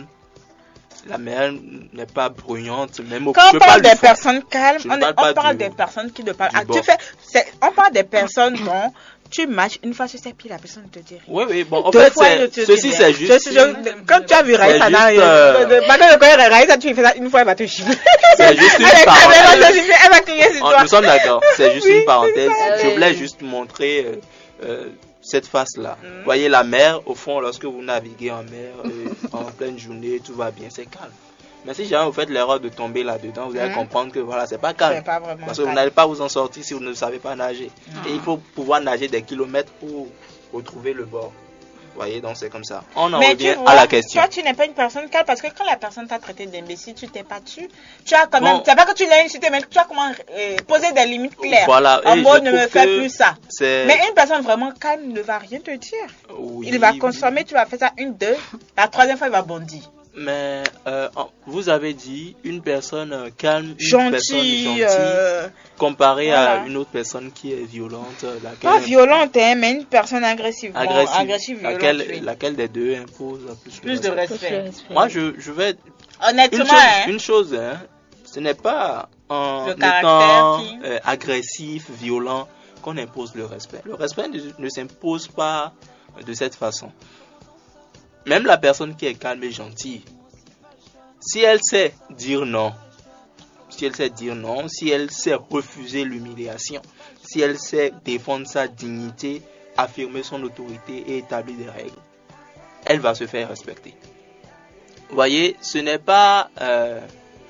La mère n'est pas bruyante, même au Quand je on peux parle pas des lui faire- personnes calmes, je ne on, parle on pas parle du- des personnes qui ne parlent du pas. Tu bord. fais, c'est- on parle des personnes dont tu matches une fois sur ses pieds, la personne ne te dit rien. Oui, oui, bon, en Deux fait, fois, c'est- je te ceci dis c'est rien. juste. Je- je- quand tu as vu Raïssa, c'est dans- juste, euh, de- de- maintenant, quand Raïssa, tu fais ça une fois, elle va te chiffrer. C'est juste une Elle est- elle va parenthèse. te chiffrer, elle va crier sur On- toi. Nous sommes d'accord, c'est juste Oui, une parenthèse. c'est Je ça. voulais juste montrer euh, euh, cette face-là. Mm. Vous voyez, la mer, au fond, lorsque vous naviguez en mer, euh, en pleine journée, tout va bien, c'est calme. Mais si jamais vous faites l'erreur de tomber là-dedans, vous allez Mm. comprendre que voilà, c'est pas calme. C'est pas vraiment Parce que vous calme. n'allez pas vous en sortir si vous ne savez pas nager. Et il faut pouvoir nager des kilomètres pour retrouver le bord. Vous voyez, donc c'est comme ça. On en Mais tu revient vois, à la question. toi, tu n'es pas une personne calme parce que quand la personne t'a traité d'imbécile, tu t'es pas dessus. Tu as quand même, Bon. c'est pas que tu l'as insulté, mais tu as comment euh, poser des limites claires. Voilà, En et mode, je ne me trouve fais que plus ça. c'est- Mais une personne vraiment calme ne va rien te dire. Oui, Il va oui. consommer, tu vas faire ça une, deux. La troisième fois, il va bondir. Mais euh, en- vous avez dit une personne euh, calme, une personne Gentil, gentille, euh, comparée voilà. à une autre personne qui est violente, euh, laquelle, pas violente, hein, mais une personne agressive. Bon, agressive, agressive, violente, laquelle, oui. laquelle des deux impose plus, Plus de respect. Moi, je, je vais Honnêtement, une chose, hein, une chose hein, ce n'est pas en Le caractère étant qui- euh, agressif, violent, qu'on impose le respect. Le respect ne, ne s'impose pas de cette façon. Même la personne qui est calme et gentille, si elle sait dire non, si elle sait dire non, si elle sait refuser l'humiliation, si elle sait défendre sa dignité, affirmer son autorité et établir des règles, elle va se faire respecter. Vous voyez, ce n'est pas euh,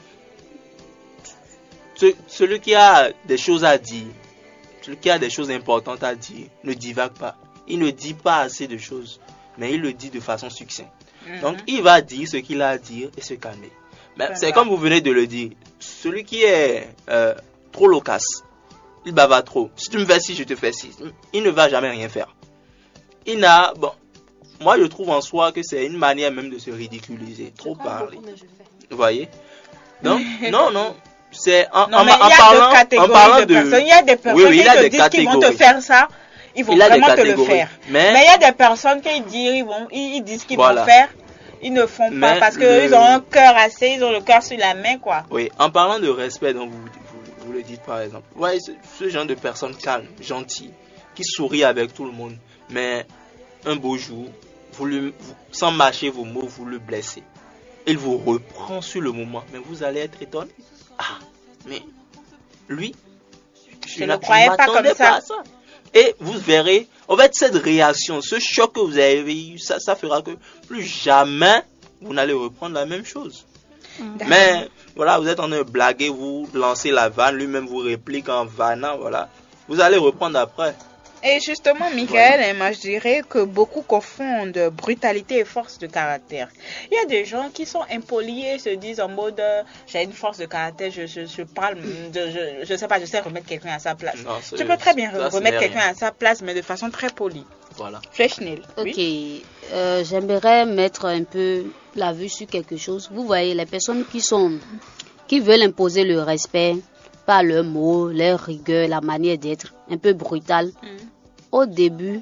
ce- celui qui a des choses à dire, celui qui a des choses importantes à dire, ne divague pas. Il ne dit pas assez de choses, mais il le dit de façon succincte. Mhm. Donc, il va dire ce qu'il a à dire et se calmer. Mais C'est c'est ça. comme vous venez de le dire. Celui qui est euh, trop loquace, il bavard trop. Si tu me fais ci, je te fais ci. Il ne va jamais rien faire. Il n'a... Bon, moi, je trouve en soi que c'est une manière même de se ridiculiser. Trop parler. Vous voyez? Donc, non, non. C'est en, non, en, mais en il y a parlant, deux catégories en parlant de, de... personnes. Il y a des personnes Oui, oui, il qui y a te des disent qu'ils vont te catégories. faire ça. Ils vont Il a des vraiment te le catégories. faire. Mais- Mais il y a des personnes qui disent, ils, vont, ils, ils disent qu'ils Voilà. vont faire. Ils ne font pas Mais parce qu'ils le- ont un cœur assez, ils ont le cœur sur la main, quoi. Oui, en parlant de respect, donc vous, vous, vous le dites par exemple. Ouais, ce, ce genre de personne calme, gentille, qui sourit avec tout le monde, mais un beau jour, vous le, vous- sans mâcher vos mots, vous le blessez. Il vous reprend sur le moment, mais vous allez être étonné. Ah, mais lui, Je ne n'a- croyais pas m'attendais comme ça. à ça. Et vous verrez, en fait, cette réaction, ce choc que vous avez eu, ça, ça fera que plus jamais vous n'allez reprendre la même chose. Mais voilà, vous êtes en train de blaguer, vous lancez la vanne, lui-même vous réplique en vannant, voilà. Vous allez reprendre après. Et justement, Michael, hein, moi je dirais que beaucoup confondent brutalité et force de caractère. Il y a des gens qui sont impolis et se disent en mode euh, j'ai une force de caractère, je, je, je parle, de, je, je sais pas, je sais remettre quelqu'un à sa place. Non, c'est- Tu peux très bien ça, ce remettre n'est quelqu'un rien. à sa place, mais de façon très polie. Voilà. Flechnel. Ok, Oui. euh, j'aimerais mettre un peu la vue sur quelque chose. Vous voyez, les personnes qui sont, qui veulent imposer le respect par leurs mots, leur rigueur, la manière d'être, un peu brutale. Au début,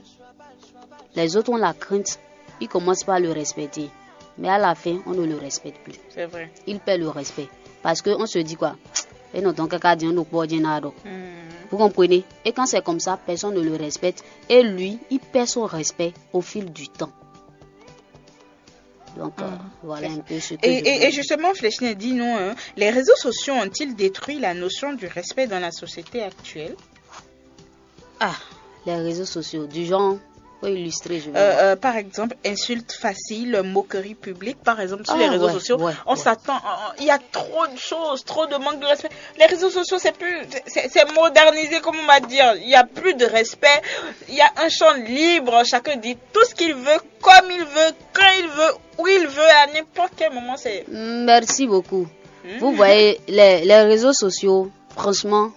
les autres ont la crainte, ils commencent par le respecter. Mais à la fin, on ne le respecte plus. C'est vrai. Ils perdent le respect. Parce qu'on se dit quoi? Et non, donc, quelqu'un dit, on ne peut pas dire nada. Hmm. Vous comprenez? Et quand c'est comme ça, personne ne le respecte. Et lui, il perd son respect au fil du temps. Donc, euh, voilà un peu ce que Et, je et, voulais et justement, Flechnel dit non, hein, les réseaux sociaux ont-ils détruit la notion du respect dans la société actuelle? Ah, les réseaux sociaux, du genre, pour illustrer, je vais euh, euh, par exemple, insultes faciles, moqueries publiques, par exemple, sur ah, les réseaux ouais, sociaux, ouais, on ouais. s'attend, il y a trop de choses, trop de manque de respect. Les réseaux sociaux, c'est plus, c'est, c'est modernisé, comme on va dire. Il y a plus de respect. Il y a un champ libre. Chacun dit tout ce qu'il veut, comme il veut, quand il veut, où il veut, à n'importe quel moment. C'est. Merci beaucoup. Hmm. Vous voyez, les, les réseaux sociaux, franchement.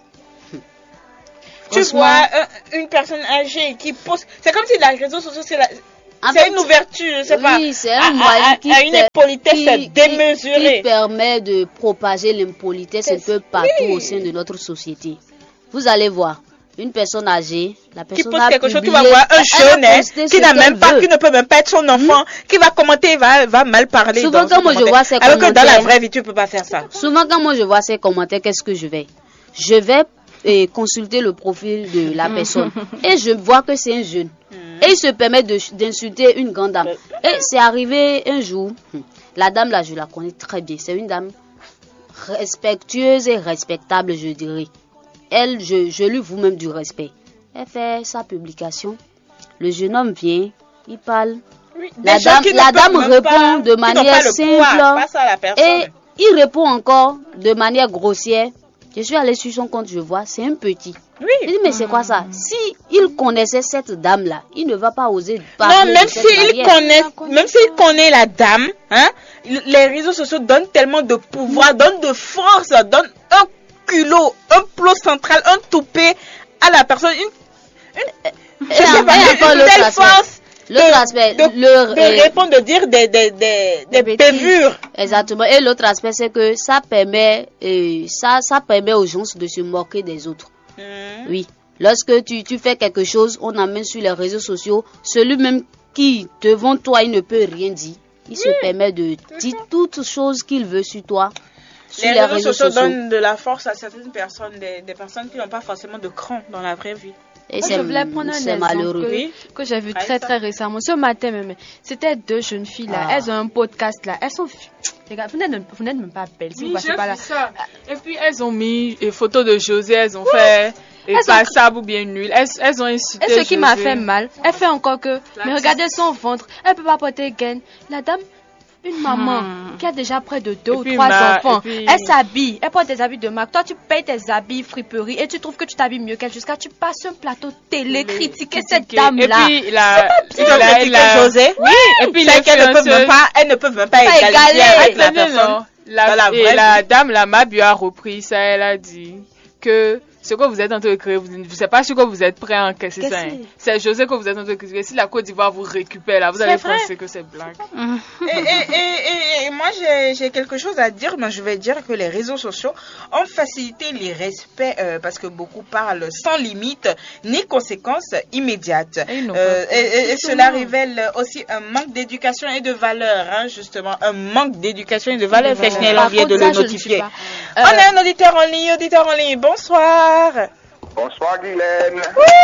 Tu franchement, vois un, une personne âgée qui poste. C'est comme si les réseaux sociaux, c'est la. en C'est fait, une ouverture, je sais oui, pas. c'est un à, moyen à, qui à une fait- impolitesse qui- qui- démesurée. qui permet de propager l'impolitesse un C'est- peu partout oui. au sein de notre société. Vous allez voir, une personne âgée, la Qui personne poste a quelque chose, tu publié- vas voir un elle a jeune hein, posté qui ce n'a même qu'elle pas, veut. qui ne peut même pas être son enfant, qui va commenter, va, va mal parler. Souvent, dans quand son moi, je commentaire. vois ces Alors que dans la commentaires- vraie vie, tu peux pas faire ça. Souvent, quand moi je vois ces commentaires, qu'est-ce que je vais Je vais eh, consulter le profil de la personne et je vois que c'est un jeune. Et il se permet de- d'insulter une grande dame. Et c'est arrivé un jour, la dame là, je la connais très bien. C'est une dame respectueuse et respectable, je dirais. Elle, je, je lui voue même du respect. Elle fait sa publication. Le jeune homme vient, il parle. Oui, La des gens dame, qui ne la peuvent dame même répond pas- de qui n'ont manière pas le pouvoir simple face à la personne. et il répond encore de manière grossière. Je suis allée sur son compte, je vois, c'est un petit. Oui. Je dis, mais c'est quoi ça? Si il connaissait cette dame-là, il ne va pas oser Non, parler même de cette s'il manière. connaît, même s'il connaît la dame, hein, les réseaux sociaux donnent tellement de pouvoir, donnent de force, donnent un culot, un plot central, un toupet à la personne, une, une, Et je sais en- pas, et une encore l'autre telle aspect. force L'autre de, aspect, de, le- de euh, répondre, de dire des, des, des, des Des bêtises. bévures. Exactement. Et l'autre aspect, c'est que ça permet, euh, ça, ça permet aux gens de se moquer des autres. Hmm. Oui. Lorsque tu, tu fais quelque chose, on amène sur les réseaux sociaux, celui-même qui, devant toi, il ne peut rien dire. Il se permet de dire toutes choses qu'il veut sur toi, sur Les les, réseaux sociaux donnent de la force à certaines personnes, des, des personnes qui n'ont pas forcément de cran dans la vraie vie. Et Moi, c'est je voulais prendre un c'est exemple malheureux. que, Oui. que j'ai vu Ah, très ça. très récemment. Ce matin même, c'était deux jeunes filles là. Ah. Elles ont un podcast là. Elles sont. Les gars, vous n'êtes même- vous n'êtes même pas belles. Si Oui, vous passez j'ai pas vu là. ça. Et puis elles ont mis une photo de José, elles ont fait et Elles ont- passable ou bien nul. Elles, elles ont insulté Et ce qui m'a José. fait mal, elle fait encore que. Mais regardez son ventre. Elle peut pas porter gain. La dame. Une maman Hmm. qui a déjà près de deux Et ou puis trois ma- enfants, et puis- elle s'habille, elle porte des habits de marque. Toi, tu payes tes habits friperie et tu trouves que tu t'habilles mieux qu'elle jusqu'à tu passes un plateau télé critiquer cette Critiquer. dame-là. Et puis la, Tu dois la- critiquer la- José. Oui, et puis C'est qu'elles ne peuvent l'influenceuse- même pas, elles ne peuvent même pas, Pas égaliser égaler. avec la Attendez, personne. non. La, dans la et vraie la vie. dame, la Mabu a repris ça, elle a dit que ce que vous êtes en train de créer, vous ne savez pas sûr que vous êtes prêt à encaisser Qu'est-ce ça. hein. que C'est José que vous êtes en train de critiquer. Si la Côte d'Ivoire vous récupère là, vous C'est allez vrai. penser que c'est blague. Et, et, et, et- et moi, j'ai j'ai quelque chose à dire, mais je vais dire que les réseaux sociaux ont facilité les respects euh, parce que beaucoup parlent sans limite ni conséquences immédiates. Et ils n'ont Euh, pas- et, et- et cela révèle aussi un manque d'éducation et de valeur, hein, justement, un manque d'éducation et de valeur. Voilà. Fechnel, Par on vient de contre, le ça, je ne suis notifier. pas. On a un auditeur en ligne, auditeur en ligne. Bonsoir. Bonsoir Guylaine.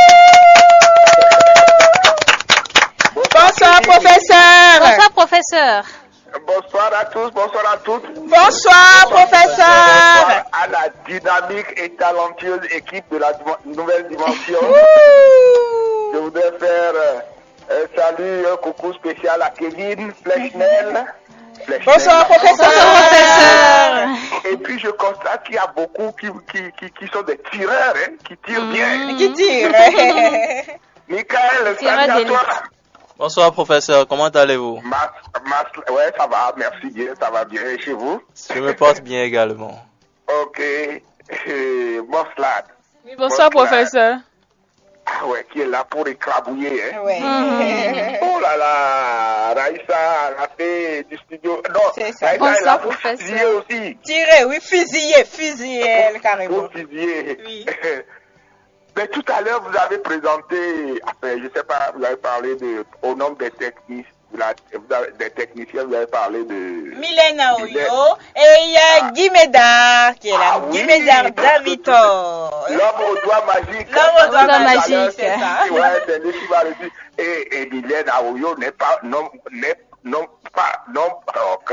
Bonsoir, professeur. Bonsoir, professeur. Bonsoir à tous, bonsoir à toutes. Bonsoir, professeur. Bonsoir à la dynamique et talentueuse équipe de la dim- nouvelle dimension. Je voudrais faire euh, un salut, un coucou spécial à Kevin Flechnel. Flechnel. Bonsoir, professeur. Professeur. Et puis je constate qu'il y a beaucoup qui, qui, qui, qui sont des tireurs, hein, qui tirent bien. Qui tire? Michael, Tireur salut à d'élite. toi. Bonsoir, professeur. Comment allez-vous? Mas, Mas, ouais, ça va, merci bien, ça va bien. Et chez vous? Je me porte bien également. Ok. Euh, Moslat. Oui, bonsoir, Bonsoir. professeur. Ah ouais, qui est là pour écrabouiller, hein. Ouais. Oh là là, Raïssa a fait du studio. Non, C'est ça. Raïssa est là Bonsoir, pour professeur. fusiller aussi. Tirer, oui, fusiller, fusiller, elle, carrément. Pour fusiller. Oui. Mais tout à l'heure, vous avez présenté, enfin, je sais pas, vous avez parlé de, au nom des techniciens, des techniciens, vous avez parlé de... Mylène Aoyo, et il y a Guy Médard qui est là. Ah oui, Guy Médard parce que Davito. L'homme au doigt magique. L'homme au doigt Tout à l'heure, magique, c'est ça. Ouais, c'est lui qui va le dire. Et, et Mylène Aoyo n'est pas, non, n'est, non, pas, non, ok.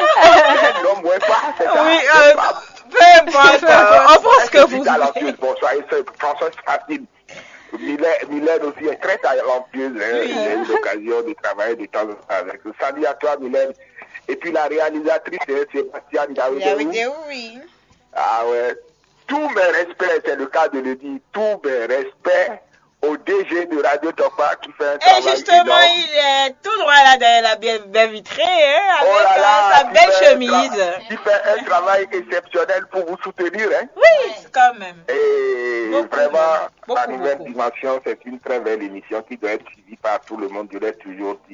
Non, ouais, pas, c'est ça. Oui, C'est euh, pas- peu importe, euh, on pense que Je vous... suis talentueuse. Bon, soyez sont faciles. Mylène, Mylène aussi est très talentueuse. Hein. Oui. J'ai eu l'occasion de travailler de temps en temps avec eux. Salut à toi, Mylène. Et puis la réalisatrice, c'est Sébastien Gaoudéou. oui. Ah ouais. Tous mes respects, c'est le cas de le dire, tous mes respects au D G de Radio Topa qui fait un Et travail justement, énorme. il est tout droit là derrière la bien, bien vitrée, hein, avec Oh là là, euh, sa qui belle fait un chemise. tra- Qui fait un travail exceptionnel pour vous soutenir. Hein. Oui, quand même. Et Beaucoup, vraiment, beaucoup, la nouvelle beaucoup. dimension, c'est une très belle émission qui doit être suivie par tout le monde, je l'ai toujours dit.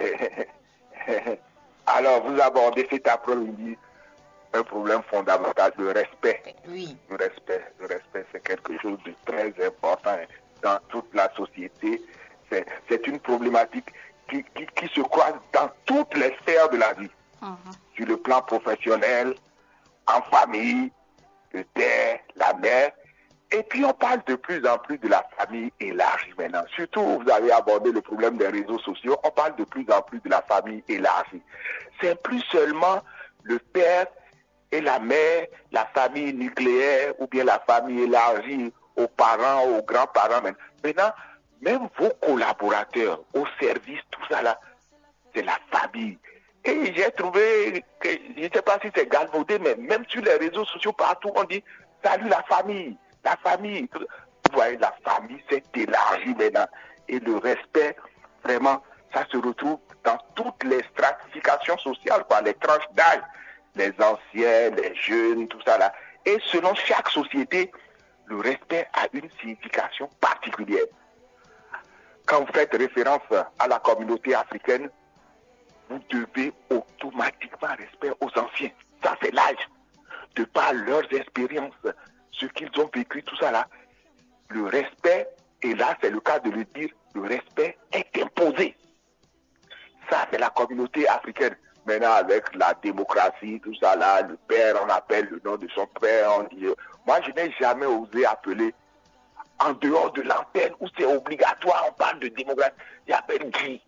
Hein. Alors, vous abordez cet après-midi un problème fondamental, le respect. Oui. Le respect, le respect, c'est quelque chose de très important dans toute la société. C'est, c'est une problématique qui, qui, qui se croise dans toutes les sphères de la vie. Mhm. Sur le plan professionnel, en famille, le père, la mère. Et puis on parle de plus en plus de la famille élargie maintenant. Surtout, vous avez abordé le problème des réseaux sociaux, on parle de plus en plus de la famille élargie. C'est plus seulement le père et la mère, la famille nucléaire ou bien la famille élargie aux parents, aux grands-parents. Maintenant, même vos collaborateurs au service, tout ça là, c'est la famille. Et j'ai trouvé, que, je ne sais pas si c'est galvaudé, mais même sur les réseaux sociaux, partout, on dit « Salut la famille, la famille ». Vous voyez, la famille s'est élargie maintenant. Et le respect, vraiment, ça se retrouve dans toutes les stratifications sociales, quoi, les tranches d'âge, les anciens, les jeunes, tout ça là. Et selon chaque société, le respect a une signification particulière. Quand vous faites référence à la communauté africaine, vous devez automatiquement respect aux anciens. Ça, c'est l'âge. De par leurs expériences, ce qu'ils ont vécu, tout ça là. Le respect, et là, c'est le cas de le dire, le respect est imposé. Ça, c'est la communauté africaine. Maintenant, avec la démocratie, tout ça là, le père, on appelle le nom de son père, on dit... Moi, je n'ai jamais osé appeler en dehors de l'antenne où c'est obligatoire, on parle de démocratie, j'appelle Guy.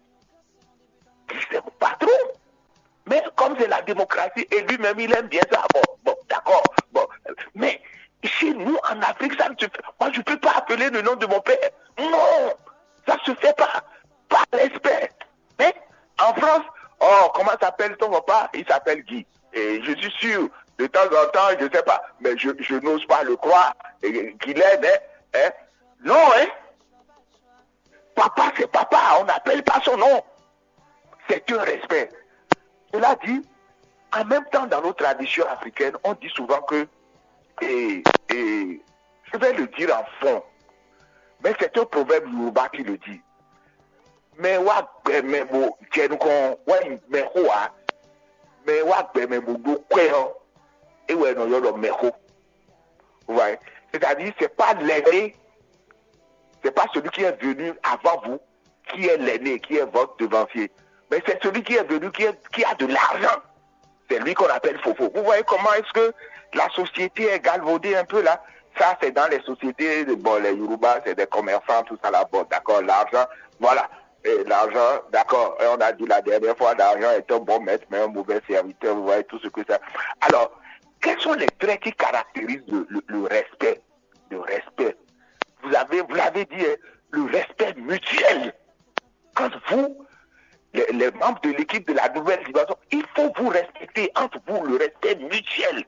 Guy, c'est mon patron. Mais comme c'est la démocratie, et lui-même, il aime bien ça, bon, bon, d'accord, bon. Mais chez nous, en Afrique, ça ne se fait. Moi, je ne peux pas appeler le nom de mon père. Non, ça ne se fait pas. Par respect. Mais en France, oh, comment s'appelle ton papa? Il s'appelle Guy. Et je suis sûr, de temps en temps, je ne sais pas, mais je, je n'ose pas le croire. Qu'il aide, hein, hein? Non, hein? Papa, c'est papa, on n'appelle pas son nom. C'est un respect. Cela dit, en même temps, dans nos traditions africaines, on dit souvent que, et, et je vais le dire en fond, mais c'est un proverbe yoruba qui le dit. Mais wa mais mo jenuko wa me ho a mais wa me mo do kwe ho et ouais non yo do me ho. Ouais, c'est-à-dire c'est pas l'aîné, c'est pas celui qui est venu avant vous qui est l'aîné, qui est votre devancier, mais c'est celui qui est venu qui, est, qui a de l'argent. C'est lui qu'on appelle fofo. Vous voyez comment est-ce que la société est galvaudée un peu là? Ça, c'est dans les sociétés, bon, les Yoruba, c'est des commerçants, tout ça là, bon, d'accord, l'argent, voilà. Et l'argent, d'accord, on a dit la dernière fois, l'argent est un bon maître, mais un mauvais serviteur, vous voyez tout ce que ça. Alors, quels sont les traits qui caractérisent le, le, le respect? Le respect. Vous avez, vous l'avez dit, le respect mutuel. Quand vous, les, les membres de l'équipe de la nouvelle dimension, il faut vous respecter entre vous, le respect mutuel.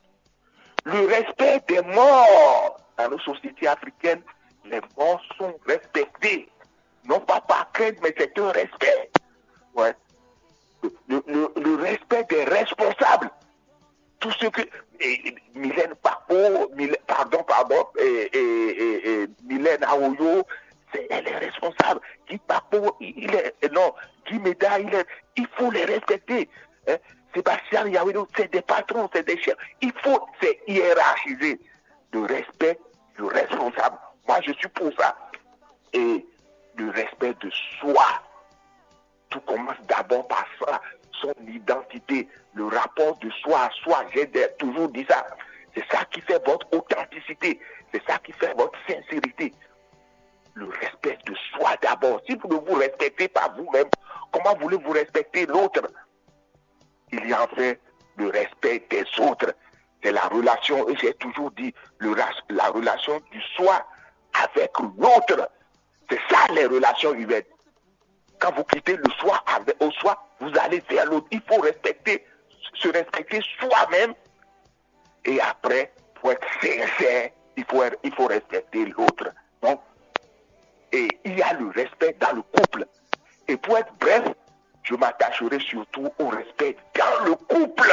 Le respect des morts. Dans nos sociétés africaines, les morts sont respectés. Non pas par crainte, mais c'est un respect. Ouais. Le, le, le respect des responsables. Tout ce que... Et, Mylène Papo, Mylène, pardon, pardon, et, et, et, et Mylène Aoyo, c'est, elle est responsable. Guy Papo, il est... Non, Guy Méda, il est... Il faut les respecter. Hein? Sébastien Yaouidou, c'est des patrons, c'est des chefs. Il faut, c'est hiérarchisé. Le respect du responsable. Moi, je suis pour ça. Et le respect de soi. Tout commence d'abord par ça, son identité, le rapport de soi à soi. J'ai toujours dit ça. C'est ça qui fait votre authenticité. C'est ça qui fait votre sincérité. Le respect de soi d'abord. Si vous ne vous respectez pas vous-même, comment voulez-vous respecter l'autre? Il y a en fait le respect des autres. C'est la relation, et j'ai toujours dit, le, la relation du soi avec l'autre. C'est ça les relations humaines. Quand vous quittez le soi avec, au soi, vous allez vers l'autre. Il faut respecter, se respecter soi-même. Et après, pour être sincère, il faut, il faut respecter l'autre. Donc, et il y a le respect dans le couple. Et pour être bref, je m'attacherai surtout au respect dans le couple.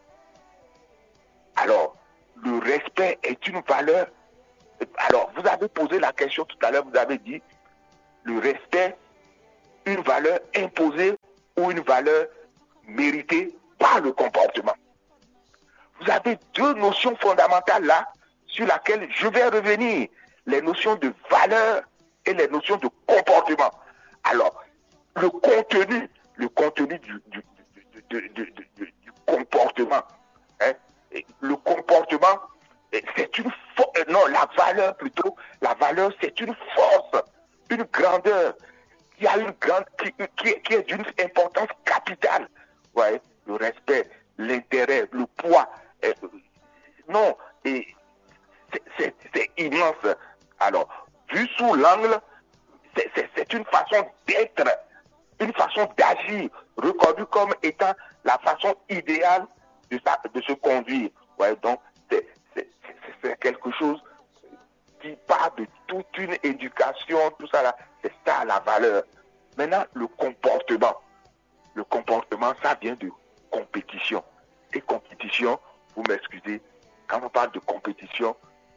Alors, le respect est une valeur. Alors, vous avez posé la question tout à l'heure, vous avez dit, le respect, une valeur imposée ou une valeur méritée par le comportement. Vous avez deux notions fondamentales là, sur lesquelles je vais revenir. Les notions de valeur et les notions de comportement. Alors, le contenu, le contenu du, du, du, du, du, du, du, du comportement, hein, le comportement, c'est une force, non, la valeur plutôt, la valeur c'est une force, une grandeur, qui a une grande, qui, qui, qui est d'une importance capitale. Ouais, le respect, l'intérêt, le poids, euh, non, et c'est, c'est immense. Alors, vu sous l'angle, c'est, c'est, c'est une façon d'être, une façon d'agir, reconnue comme étant la façon idéale de, sa, de se conduire. Ouais, donc, c'est, c'est, c'est, c'est quelque chose qui part de toute une éducation, tout ça là. C'est ça la valeur. Maintenant, le comportement. Le comportement, ça vient de compétition. Et compétition, vous m'excusez, quand on parle de compétition,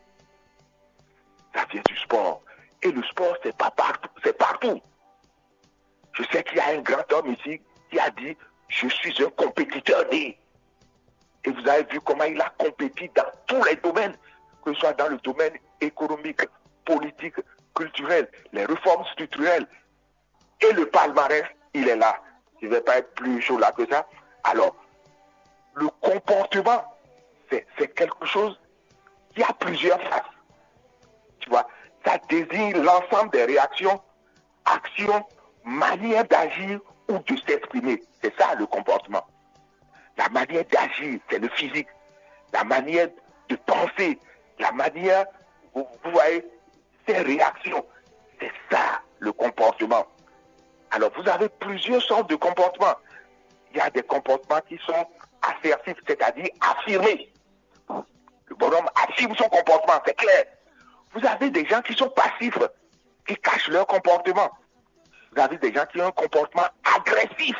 ça vient du sport. Et le sport, c'est pas partout, c'est partout. Je sais qu'il y a un grand homme ici qui a dit, je suis un compétiteur né. Et vous avez vu comment il a compétit dans tous les domaines, que ce soit dans le domaine économique, politique, culturel, les réformes structurelles. Et le palmarès, il est là. Je ne vais pas être plus chaud là que ça. Alors, le comportement, c'est, c'est quelque chose qui a plusieurs faces. Tu vois, ça désigne l'ensemble des réactions, actions, manières d'agir ou de s'exprimer. C'est ça le comportement. La manière d'agir, c'est le physique. La manière de penser, la manière, vous, vous voyez, ces réactions. C'est ça le comportement. Alors, vous avez plusieurs sortes de comportements. Il y a des comportements qui sont assertifs, c'est-à-dire affirmés. Le bonhomme affirme son comportement, c'est clair. Vous avez des gens qui sont passifs, qui cachent leur comportement. Vous avez des gens qui ont un comportement agressif.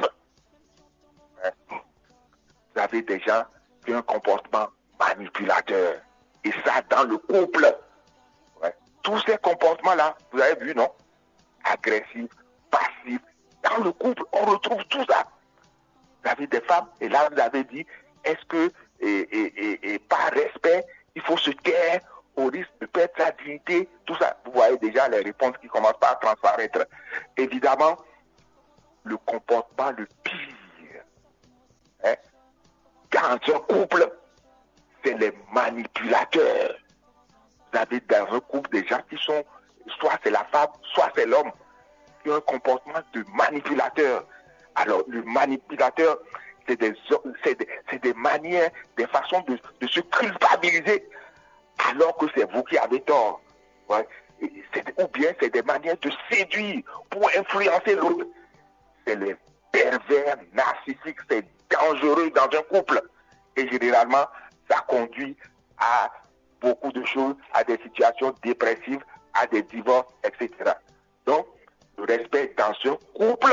Vous avez des gens qui ont un comportement manipulateur. Et ça, dans le couple. Ouais. Tous ces comportements-là, vous avez vu, non? Agressif, passif. Dans le couple, on retrouve tout ça. Vous avez des femmes, et là, vous avez dit, est-ce que, et, et, et, et par respect, il faut se taire au risque de perdre sa dignité, tout ça. Vous voyez déjà les réponses qui commencent par transparaître. Évidemment, le comportement le pire, hein, dans un couple, c'est les manipulateurs. Vous avez dans un couple des gens qui sont, soit c'est la femme, soit c'est l'homme, qui ont un comportement de manipulateur. Alors, le manipulateur, c'est des, c'est des, c'est des manières, des façons de, de se culpabiliser, alors que c'est vous qui avez tort. Ouais. C'est, ou bien c'est des manières de séduire pour influencer l'autre. C'est les pervers narcissiques, c'est dangereux dans un couple. Et généralement, ça conduit à beaucoup de choses, à des situations dépressives, à des divorces, et cetera. Donc, le respect dans un couple,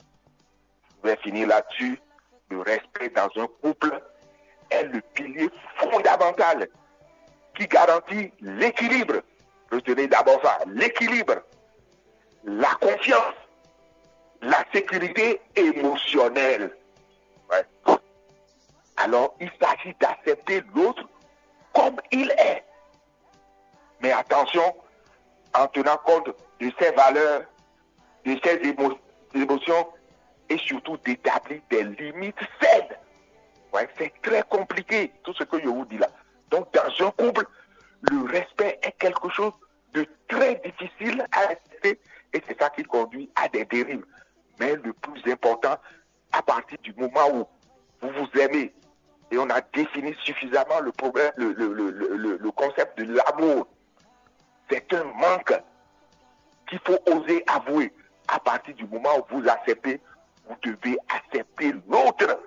je vais finir là-dessus, le respect dans un couple est le pilier fondamental qui garantit l'équilibre. Retenez d'abord ça, l'équilibre, la confiance, la sécurité émotionnelle. Ouais. Alors, il s'agit d'accepter l'autre comme il est. Mais attention, en tenant compte de ses valeurs, de ses émo- émotions et surtout d'établir des limites saines. Ouais, c'est très compliqué, tout ce que je vous dis là. Donc, dans un couple, le respect est quelque chose de très difficile à respecter et c'est ça qui conduit à des dérives. Mais le plus important, à partir du moment où vous vous aimez et on a défini suffisamment le problème, le, le, le, le, le concept de l'amour, c'est un manque qu'il faut oser avouer. À partir du moment où vous acceptez, vous devez accepter l'autre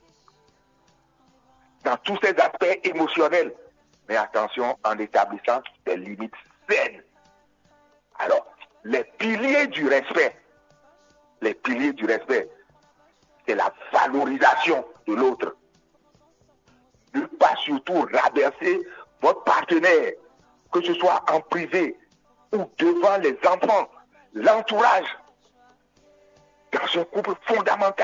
dans tous ces aspects émotionnels. Mais attention, en établissant des limites saines. Alors, les piliers du respect, les piliers du respect, c'est la valorisation de l'autre. Ne pas surtout rabaisser votre partenaire, que ce soit en privé ou devant les enfants, l'entourage. Dans un couple fondamental,